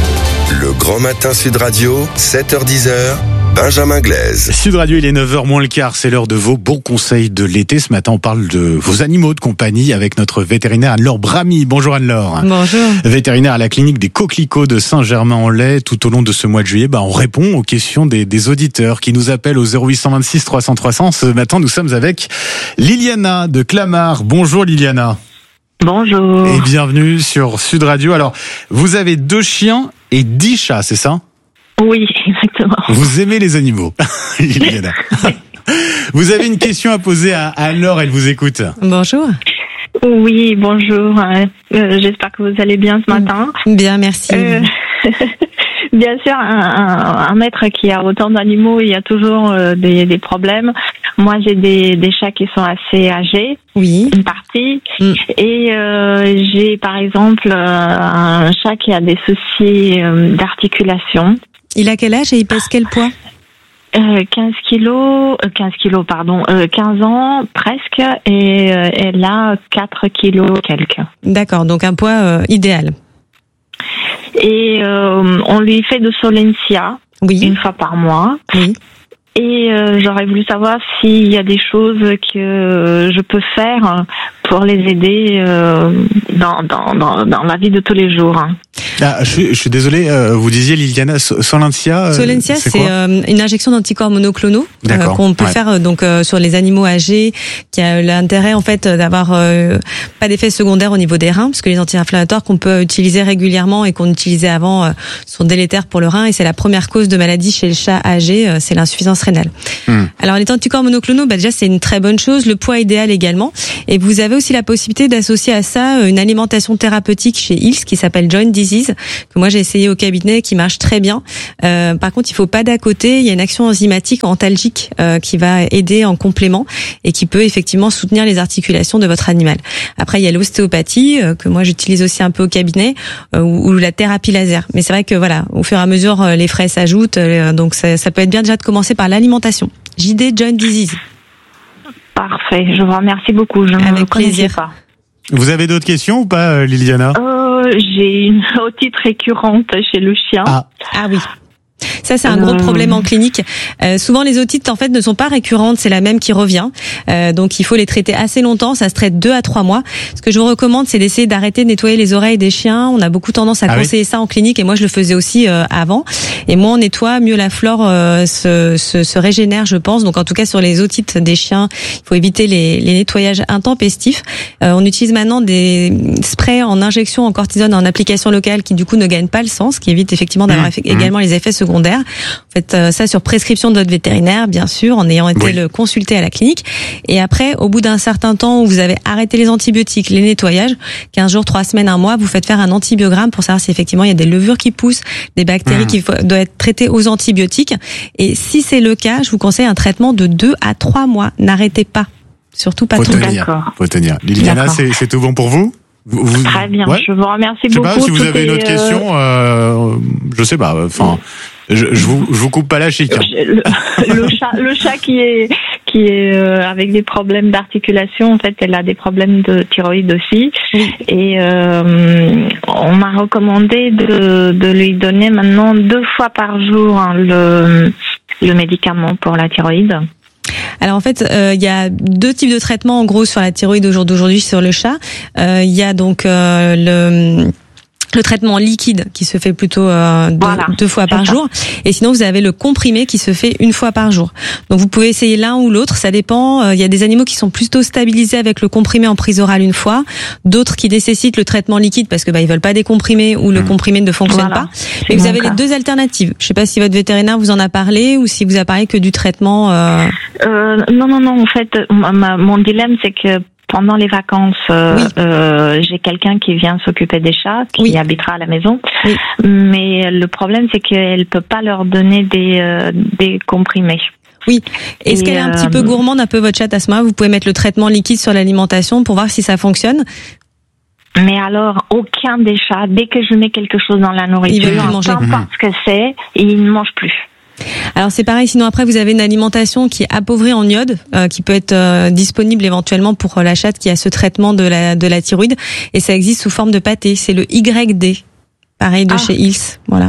Le Grand Matin Sud Radio, 7h-10h, Benjamin Glaise. Sud Radio, il est 9h moins le quart, c'est l'heure de vos bons conseils de l'été. Ce matin, on parle de vos animaux de compagnie avec notre vétérinaire Anne-Laure Bramy. Bonjour Anne-Laure. Bonjour. Vétérinaire à la clinique des Coquelicots de Saint-Germain-en-Laye. Tout au long de ce mois de juillet, on répond aux questions des auditeurs qui nous appellent au 0826 300 300. Ce matin, nous sommes avec Liliana de Clamart. Bonjour Liliana. Bonjour. Et bienvenue sur Sud Radio. Alors, vous avez 2 chiens et 10 chats, c'est ça ? Oui, exactement. Vous aimez les animaux, Liliana. Vous avez une question à poser à Anne-Laure, elle vous écoute. Bonjour. Oui, bonjour. J'espère que vous allez bien ce matin. Bien, merci. Bien sûr, un maître qui a autant d'animaux, il y a toujours des problèmes. Moi, j'ai des chats qui sont assez âgés. Oui. Une partie. Et j'ai, par exemple, un chat qui a des soucis d'articulation. Il a quel âge et il pèse quel poids ? 15 ans presque, et elle a 4 kilos quelques. D'accord, donc un poids idéal. Et on lui fait de Solensia une fois par mois. Oui. Et j'aurais voulu savoir s'il y a des choses que je peux faire pour les aider dans la vie de tous les jours. Ah, je suis désolé, vous disiez Liliana, Solensia. Solensia, c'est une injection d'anticorps monoclonaux qu'on peut faire donc sur les animaux âgés, qui a l'intérêt en fait d'avoir pas d'effet secondaire au niveau des reins, parce que les anti-inflammatoires qu'on peut utiliser régulièrement et qu'on utilisait avant sont délétères pour le rein, et c'est la première cause de maladie chez le chat âgé, c'est l'insuffisance rénale. Alors les anticorps monoclonaux, déjà c'est une très bonne chose, le poids idéal également, et vous avez aussi la possibilité d'associer à ça une alimentation thérapeutique chez Hills qui s'appelle Joint Disease, que moi j'ai essayé au cabinet, qui marche très bien. Par contre, il faut pas d'à côté, il y a une action enzymatique antalgique qui va aider en complément et qui peut effectivement soutenir les articulations de votre animal. Après, il y a l'ostéopathie que moi j'utilise aussi un peu au cabinet, ou la thérapie laser. Mais c'est vrai que voilà, au fur et à mesure les frais s'ajoutent, donc ça peut être bien déjà de commencer par l'alimentation. JD Joint Disease. Parfait, je vous remercie beaucoup. Avec plaisir. Pas. Vous avez d'autres questions ou pas, Liliana ? J'ai une otite récurrente chez le chien. Ah oui. Ça, c'est un gros problème en clinique. Souvent, les otites, en fait, ne sont pas récurrentes. C'est la même qui revient. Donc, il faut les traiter assez longtemps. Ça se traite 2 à 3 mois. Ce que je vous recommande, c'est d'essayer d'arrêter de nettoyer les oreilles des chiens. On a beaucoup tendance à conseiller ça en clinique. Et moi, je le faisais aussi avant. Et moins on nettoie, mieux la flore se régénère, je pense. Donc, en tout cas, sur les otites des chiens, il faut éviter les nettoyages intempestifs. On utilise maintenant des sprays en injection en cortisone en application locale qui, du coup, ne gagnent pas le sang, ce qui évite effectivement d'avoir également les effets secondaires. Faites ça sur prescription de votre vétérinaire, bien sûr, en ayant été le consulter à la clinique. Et après, au bout d'un certain temps où vous avez arrêté les antibiotiques, les nettoyages, 15 jours, 3 semaines, 1 mois, vous faites faire un antibiogramme pour savoir si effectivement il y a des levures qui poussent, des bactéries qui doivent être traitées aux antibiotiques. Et si c'est le cas, je vous conseille un traitement de 2 à 3 mois. N'arrêtez pas. Surtout pas trop. Faut tenir. Liliana, c'est tout bon pour vous ? Très bien, je vous remercie beaucoup. Je sais pas si vous avez une autre question. Je sais pas. Enfin, je vous coupe pas la chic. Le chat qui est avec des problèmes d'articulation, en fait, elle a des problèmes de thyroïde aussi. Et on m'a recommandé de lui donner maintenant 2 fois par jour le médicament pour la thyroïde. Alors en fait, il y a 2 types de traitements en gros sur la thyroïde d'aujourd'hui sur le chat. Il y a donc le traitement liquide qui se fait plutôt 2 fois par jour, et sinon vous avez le comprimé qui se fait 1 fois par jour. Donc vous pouvez essayer l'un ou l'autre, ça dépend. Il y a des animaux qui sont plutôt stabilisés avec le comprimé en prise orale 1 fois, d'autres qui nécessitent le traitement liquide parce que ils veulent pas des comprimés ou le comprimé ne fonctionne pas. Mais vous avez les 2 alternatives. Je sais pas si votre vétérinaire vous en a parlé ou si vous a parlé que du traitement. Non. En fait, mon dilemme c'est que pendant les vacances, j'ai quelqu'un qui vient s'occuper des chats, qui habitera à la maison. Mais le problème, c'est qu'elle peut pas leur donner des comprimés. Oui. Est-ce qu'elle est un petit peu gourmande, un peu votre chat à ce moment-là ? Vous pouvez mettre le traitement liquide sur l'alimentation pour voir si ça fonctionne. Mais alors, aucun des chats, dès que je mets quelque chose dans la nourriture, peu importe ce que c'est, il ne mange plus. Alors c'est pareil, sinon après vous avez une alimentation qui est appauvrie en iode, qui peut être disponible éventuellement pour la chatte qui a ce traitement de la thyroïde, et ça existe sous forme de pâté, c'est le YD, pareil de chez Hills, voilà.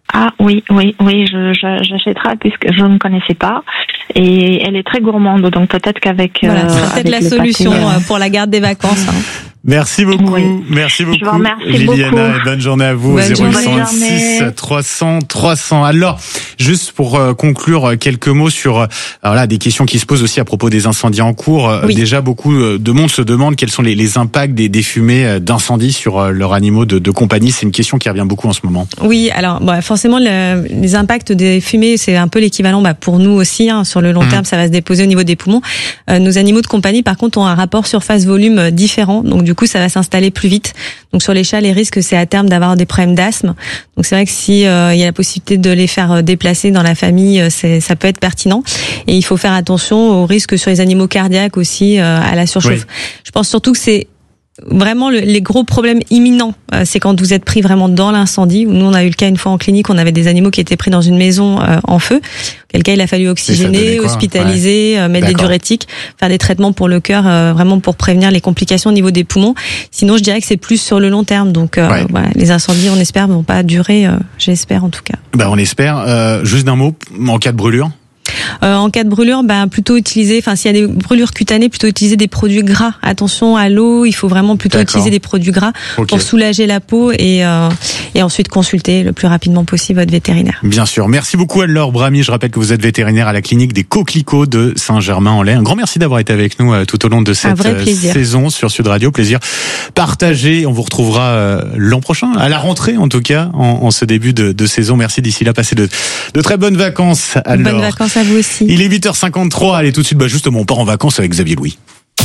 Ah oui, j'achèterai puisque je ne connaissais pas et elle est très gourmande, donc peut-être qu'avec voilà, c'est peut-être la solution pour la garde des vacances. Merci beaucoup, merci beaucoup, je vous remercie Liliana, beaucoup. et bonne journée à vous. Bonne 0806 300. Alors, juste pour conclure, quelques mots sur des questions qui se posent aussi à propos des incendies en cours. Oui. Déjà, beaucoup de monde se demande quels sont les impacts des fumées d'incendie sur leurs animaux de compagnie. C'est une question qui revient beaucoup en ce moment. Oui, alors forcément, les impacts des fumées, c'est un peu l'équivalent pour nous aussi. Sur le long terme, ça va se déposer au niveau des poumons. Nos animaux de compagnie, par contre, ont un rapport surface-volume différent. Donc, du coup, ça va s'installer plus vite. Donc, sur les chats, les risques, c'est à terme d'avoir des problèmes d'asthme. Donc, c'est vrai que si il y a la possibilité de les faire déplacer dans la famille, ça peut être pertinent. Et il faut faire attention aux risques sur les animaux cardiaques aussi, à la surchauffe. Oui. Je pense surtout que c'est vraiment les gros problèmes imminents, c'est quand vous êtes pris vraiment dans l'incendie. Nous, on a eu le cas une fois en clinique, on avait des animaux qui étaient pris dans une maison en feu. Quel cas il a fallu oxygéner, hospitaliser, mettre des diurétiques, faire des traitements pour le cœur, vraiment pour prévenir les complications au niveau des poumons. Sinon, je dirais que c'est plus sur le long terme. Donc, les incendies, on espère, vont pas durer. J'espère en tout cas. On espère. Juste d'un mot, en cas de brûlure. En cas de brûlure, plutôt utiliser, s'il y a des brûlures cutanées, plutôt utiliser des produits gras. Attention à l'eau, il faut vraiment plutôt utiliser des produits gras pour soulager la peau et ensuite consulter le plus rapidement possible votre vétérinaire. Bien sûr. Merci beaucoup Anne-Laure Bramy. Je rappelle que vous êtes vétérinaire à la clinique des Coquelicots de Saint-Germain-en-Laye. Un grand merci d'avoir été avec nous tout au long de cette saison sur Sud Radio. Plaisir partagé. On vous retrouvera l'an prochain, à la rentrée en tout cas, en ce début de saison. Merci d'ici là. Passez de très bonnes vacances, Anne-Laure. Bonnes vacances à vous aussi. Il est 8h53, allez tout de suite, justement, on part en vacances avec Xavier Louis.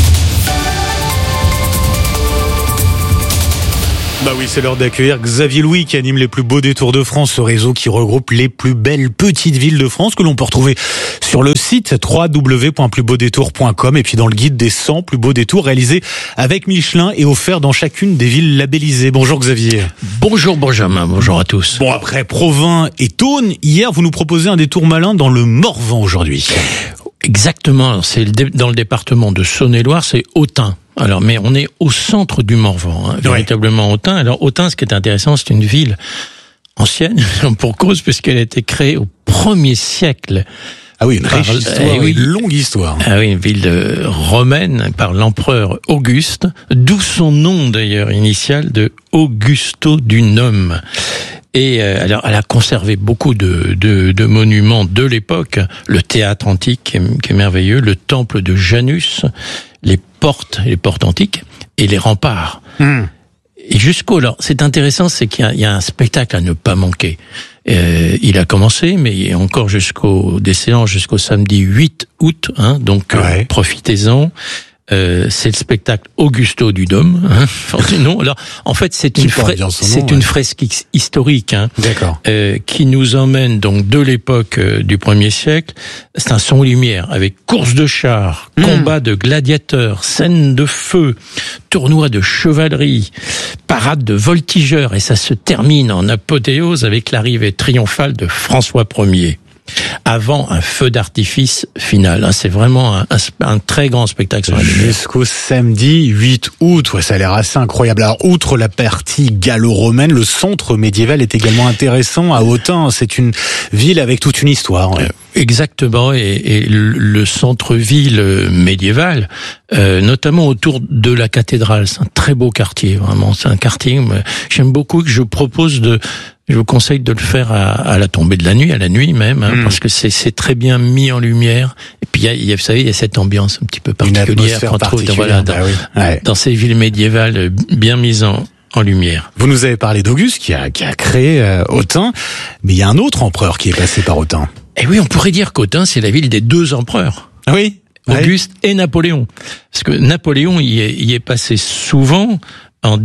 Oui, c'est l'heure d'accueillir Xavier Louis qui anime les plus beaux détours de France, ce réseau qui regroupe les plus belles petites villes de France que l'on peut retrouver sur le site www.plusbeaudétours.com et puis dans le guide des 100 plus beaux détours réalisés avec Michelin et offert dans chacune des villes labellisées. Bonjour Xavier. Bonjour Benjamin, bonjour à tous. Bon, après Provins et Thônes, hier vous nous proposez un détour malin dans le Morvan aujourd'hui. Exactement, c'est dans le département de Saône-et-Loire, c'est Autun. Alors, mais on est au centre du Morvan, véritablement Autun. Alors, Autun, ce qui est intéressant, c'est une ville ancienne, pour cause, puisqu'elle a été créée au 1er siècle. Ah oui, une riche histoire, une longue histoire. Ah oui, une ville romaine par l'empereur Auguste, d'où son nom d'ailleurs initial de Augusto Dunum. Et alors, elle a conservé beaucoup de monuments de l'époque, le théâtre antique qui est merveilleux, le temple de Janus, les portes antiques et les remparts. Et alors, c'est intéressant, c'est qu'il y a un spectacle à ne pas manquer. Il a commencé, mais encore des séances jusqu'au samedi 8 août, donc profitez-en. C'est le spectacle Augusto Dunum. Non, alors en fait c'est une fresque historique, D'accord. Qui nous emmène donc de l'époque du 1er siècle. C'est un son lumière avec course de chars, combat de gladiateurs, scène de feu, tournoi de chevalerie, parade de voltigeurs et ça se termine en apothéose avec l'arrivée triomphale de François Ier. Avant un feu d'artifice final. C'est vraiment un très grand spectacle sur la lumière. Jusqu'au samedi 8 août, ça a l'air assez incroyable. Alors, outre la partie gallo-romaine, le centre médiéval est également intéressant à Autun. C'est une ville avec toute une histoire. Exactement, et le centre-ville médiéval, notamment autour de la cathédrale, c'est un très beau quartier, vraiment. C'est un quartier que j'aime beaucoup, que je vous conseille de le faire à la tombée de la nuit, à la nuit même, parce que c'est très bien mis en lumière. Et puis vous savez, il y a cette ambiance un petit peu particulière qu'on trouve dans ces villes médiévales bien mises en lumière. Vous nous avez parlé d'Auguste qui a créé Autun, mais il y a un autre empereur qui est passé par Autun. Eh oui, on pourrait dire qu'Autun, c'est la ville des deux empereurs. Oui. Auguste et Napoléon. Parce que Napoléon y est passé souvent en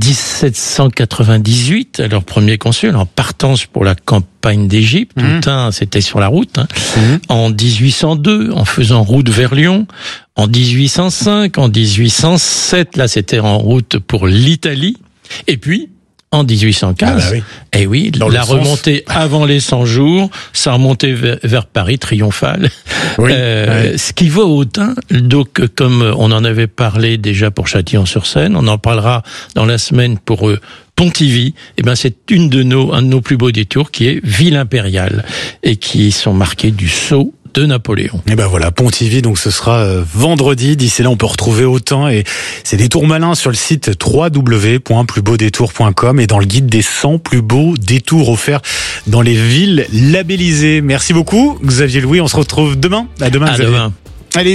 1798, leur premier consul, en partance pour la campagne d'Égypte. Autun, c'était sur la route. En 1802, en faisant route vers Lyon. En 1805, en 1807, là, c'était en route pour l'Italie. Et puis, en 1815, la remontée avant les 100 jours, ça remontait vers Paris, triomphale. Ce qui va au Autun, donc comme on en avait parlé déjà pour Châtillon-sur-Seine, on en parlera dans la semaine pour Pontivy, c'est un de nos plus beaux détours qui est Ville Impériale et qui sont marqués du sceau de Napoléon. Et voilà, Pontivy, donc ce sera vendredi. D'ici là, on peut retrouver autant, et c'est des tours malins sur le site www.plusbeaudétours.com et dans le guide des 100 plus beaux détours offerts dans les villes labellisées. Merci beaucoup, Xavier Louis. On se retrouve demain. À demain, Xavier. Demain. Allez,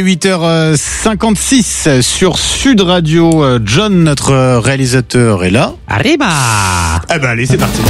8h56 sur Sud Radio. John, notre réalisateur, est là. Arriba! Allez, c'est parti.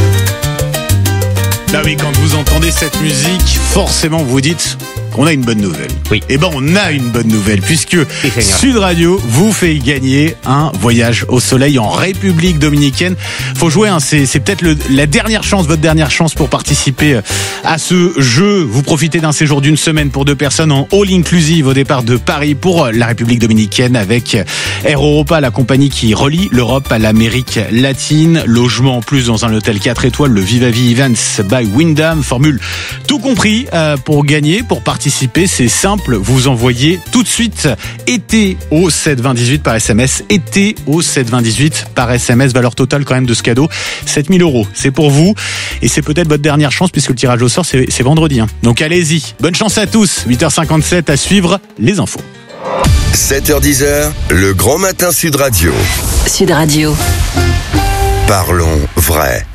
Ah oui, quand vous entendez cette musique, forcément vous dites qu'on a une bonne nouvelle. Oui. On a une bonne nouvelle, puisque Sud Radio vous fait gagner un voyage au soleil en République Dominicaine. Faut jouer, c'est peut-être la dernière chance, votre dernière chance pour participer à ce jeu. Vous profitez d'un séjour d'une semaine pour 2 personnes en all inclusive au départ de Paris pour la République Dominicaine avec Air Europa, la compagnie qui relie l'Europe à l'Amérique latine. Logement en plus dans un hôtel 4 étoiles, le Vivavi Events by Wyndham. Formule tout compris pour gagner, pour participer. C'est simple, vous envoyez tout de suite été au 72018 par SMS, été au 72018 par SMS, valeur totale quand même de ce cadeau, 7 000 €. C'est pour vous et c'est peut-être votre dernière chance puisque le tirage au sort c'est vendredi. Donc allez-y, bonne chance à tous. 8h57 à suivre les infos. 7h10, le grand matin Sud Radio. Sud Radio. Parlons vrai.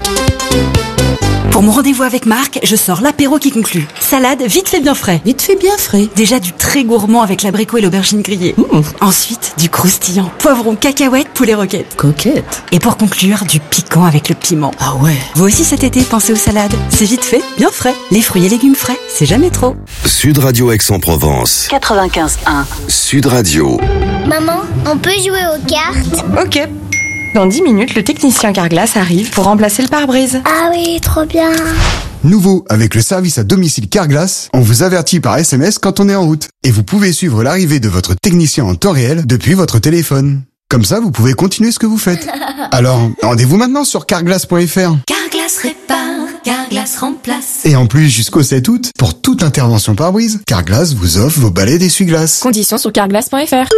Pour mon rendez-vous avec Marc, je sors l'apéro qui conclut. Salade vite fait bien frais. Vite fait bien frais. Déjà du très gourmand avec l'abricot et l'aubergine grillée. Ensuite, du croustillant. Poivron, cacahuètes, poulet roquette. Coquette. Et pour conclure, du piquant avec le piment. Ah ouais. Vous aussi cet été, pensez aux salades. C'est vite fait, bien frais. Les fruits et légumes frais, c'est jamais trop. Sud Radio Aix-en-Provence. 95.1. Sud Radio. Maman, on peut jouer aux cartes? Ok. Dans 10 minutes, le technicien Carglass arrive pour remplacer le pare-brise. Ah oui, trop bien. Nouveau, avec le service à domicile Carglass, on vous avertit par SMS quand on est en route. Et vous pouvez suivre l'arrivée de votre technicien en temps réel depuis votre téléphone. Comme ça, vous pouvez continuer ce que vous faites. Alors, rendez-vous maintenant sur carglass.fr. Carglass répare, Carglass remplace. Et en plus, jusqu'au 7 août, pour toute intervention pare-brise, Carglass vous offre vos balais d'essuie-glace. Conditions sur carglass.fr.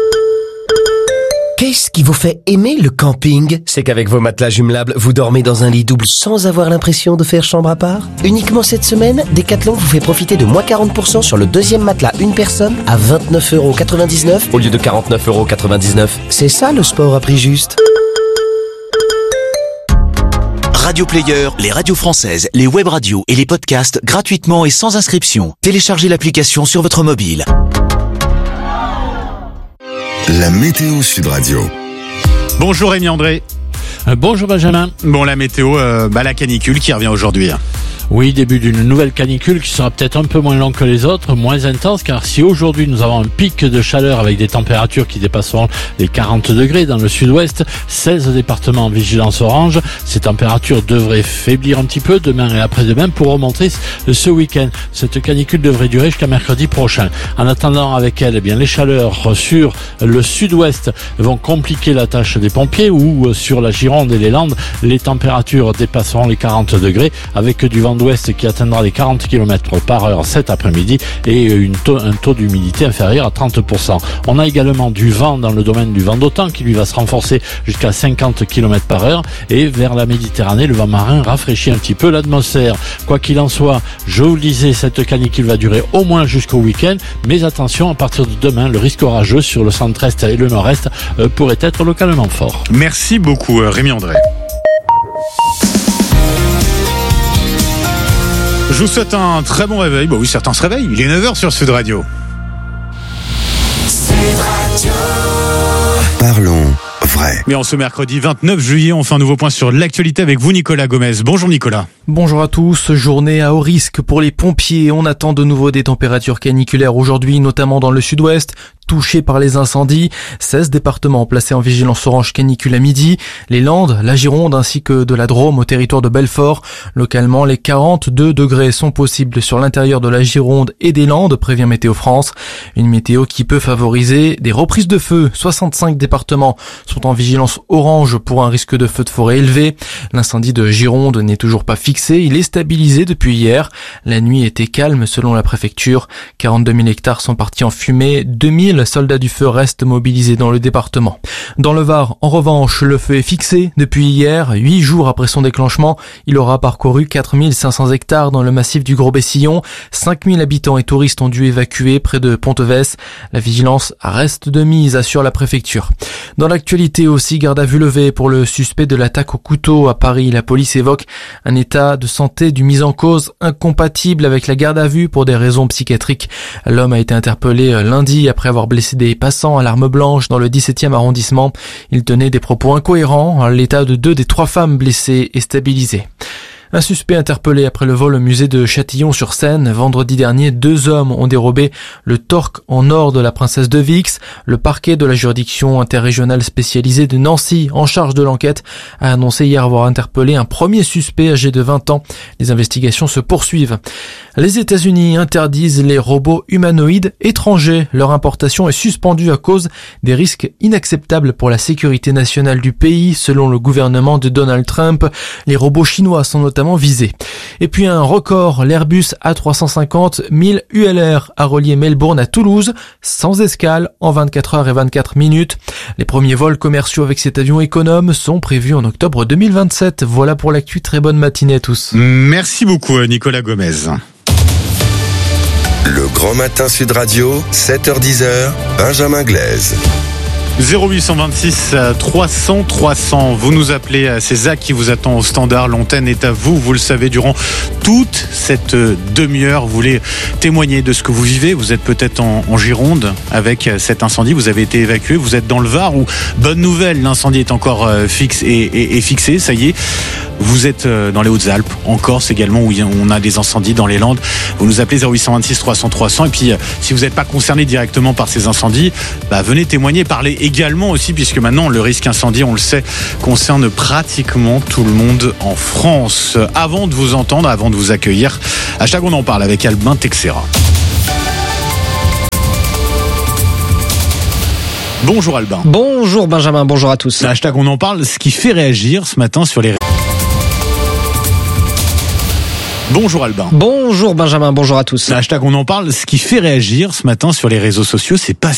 Qu'est-ce qui vous fait aimer le camping? C'est qu'avec vos matelas jumelables, vous dormez dans un lit double sans avoir l'impression de faire chambre à part. Uniquement cette semaine, Decathlon vous fait profiter de moins 40% sur le deuxième matelas une personne à 29,99 € au lieu de 49,99 €. C'est ça le sport à prix juste. Radio Player, les radios françaises, les web radios et les podcasts gratuitement et sans inscription. Téléchargez l'application sur votre mobile. La météo Sud Radio. Bonjour Rémi André. Bonjour Benjamin. Bon, la météo, la canicule qui revient aujourd'hui. Oui, début d'une nouvelle canicule qui sera peut-être un peu moins longue que les autres, moins intense, car si aujourd'hui nous avons un pic de chaleur avec des températures qui dépasseront les 40 degrés dans le sud-ouest, 16 départements en vigilance orange, ces températures devraient faiblir un petit peu demain et après-demain pour remonter ce week-end. Cette canicule devrait durer jusqu'à mercredi prochain. En attendant avec elle, les chaleurs sur le sud-ouest vont compliquer la tâche des pompiers, ou sur la Gironde et les Landes, les températures dépasseront les 40 degrés avec du vent d'ouest qui atteindra les 40 km/h cet après-midi et un taux d'humidité inférieur à 30%. On a également du vent dans le domaine du vent d'OTAN qui lui va se renforcer jusqu'à 50 km/h et vers la Méditerranée, le vent marin rafraîchit un petit peu l'atmosphère. Quoi qu'il en soit, je vous le disais, cette canicule va durer au moins jusqu'au week-end, mais attention, à partir de demain, le risque orageux sur le centre-est et le nord-est pourrait être localement fort. Merci beaucoup Rémi André. Je vous souhaite un très bon réveil. Oui, certains se réveillent. Il est 9h sur Sud Radio. Sud Radio. Parlons vrai. Mais en ce mercredi 29 juillet, on fait un nouveau point sur l'actualité avec vous, Nicolas Gomez. Bonjour Nicolas. Bonjour à tous. Journée à haut risque pour les pompiers. On attend de nouveau des températures caniculaires aujourd'hui, notamment dans le sud-ouest, touchés par les incendies. 16 départements placés en vigilance orange canicule à midi. Les Landes, la Gironde ainsi que de la Drôme au territoire de Belfort. Localement, les 42 degrés sont possibles sur l'intérieur de la Gironde et des Landes, prévient Météo France. Une météo qui peut favoriser des reprises de feu. 65 départements sont en vigilance orange pour un risque de feu de forêt élevé. L'incendie de Gironde n'est toujours pas fixé. Il est stabilisé depuis hier. La nuit était calme selon la préfecture. 42 000 hectares sont partis en fumée. 2000 les soldats du feu restent mobilisés dans le département. Dans le Var, en revanche, le feu est fixé. Depuis hier, 8 jours après son déclenchement, il aura parcouru 4500 hectares dans le massif du Gros-Bessillon. 5000 habitants et touristes ont dû évacuer près de Ponteves. La vigilance reste de mise, assure la préfecture. Dans l'actualité aussi, garde à vue levée pour le suspect de l'attaque au couteau à Paris. La police évoque un état de santé du mis en cause incompatible avec la garde à vue pour des raisons psychiatriques. L'homme a été interpellé lundi après avoir blessé des passants à l'arme blanche dans le 17e arrondissement. Il tenait des propos incohérents. L'état de 2 des 3 femmes blessées est stabilisé. Un suspect interpellé après le vol au musée de Châtillon-sur-Seine. Vendredi dernier, 2 hommes ont dérobé le torque en or de la princesse de Vix. Le parquet de la juridiction interrégionale spécialisée de Nancy, en charge de l'enquête, a annoncé hier avoir interpellé un premier suspect âgé de 20 ans. Les investigations se poursuivent. Les États-Unis interdisent les robots humanoïdes étrangers. Leur importation est suspendue à cause des risques inacceptables pour la sécurité nationale du pays, selon le gouvernement de Donald Trump. Les robots chinois sont notamment visés. Et puis un record, l'Airbus A350 1000 ULR a relié Melbourne à Toulouse, sans escale, en 24 heures et 24 minutes. Les premiers vols commerciaux avec cet avion économe sont prévus en octobre 2027. Voilà pour l'actu, très bonne matinée à tous. Merci beaucoup Nicolas Gomez. Le Grand Matin Sud Radio, 7h-10h, Benjamin Glaise. 0826 300 300. Vous nous appelez, c'est Zach qui vous attend au standard. L'antenne est à vous, vous le savez, durant toute cette demi-heure. Vous voulez témoigner de ce que vous vivez. Vous êtes peut-être en Gironde avec cet incendie. Vous avez été évacué. Vous êtes dans le Var où, bonne nouvelle, l'incendie est encore fixe et fixé. Ça y est. Vous êtes dans les Hautes-Alpes, en Corse également, où on a des incendies dans les Landes. Vous nous appelez 0826 300 300. Et puis, si vous n'êtes pas concerné directement par ces incendies, venez témoigner, parlez également aussi, puisque maintenant, le risque incendie, on le sait, concerne pratiquement tout le monde en France. Avant de vous entendre, avant de vous accueillir, hashtag on en parle avec Albin Texera. Bonjour Albin. Bonjour Benjamin, bonjour à tous. Hashtag on en parle, ce qui fait réagir ce matin sur les... Bonjour Albin. Bonjour Benjamin, bonjour à tous. Hashtag on en parle, ce qui fait réagir ce matin sur les réseaux sociaux, c'est pas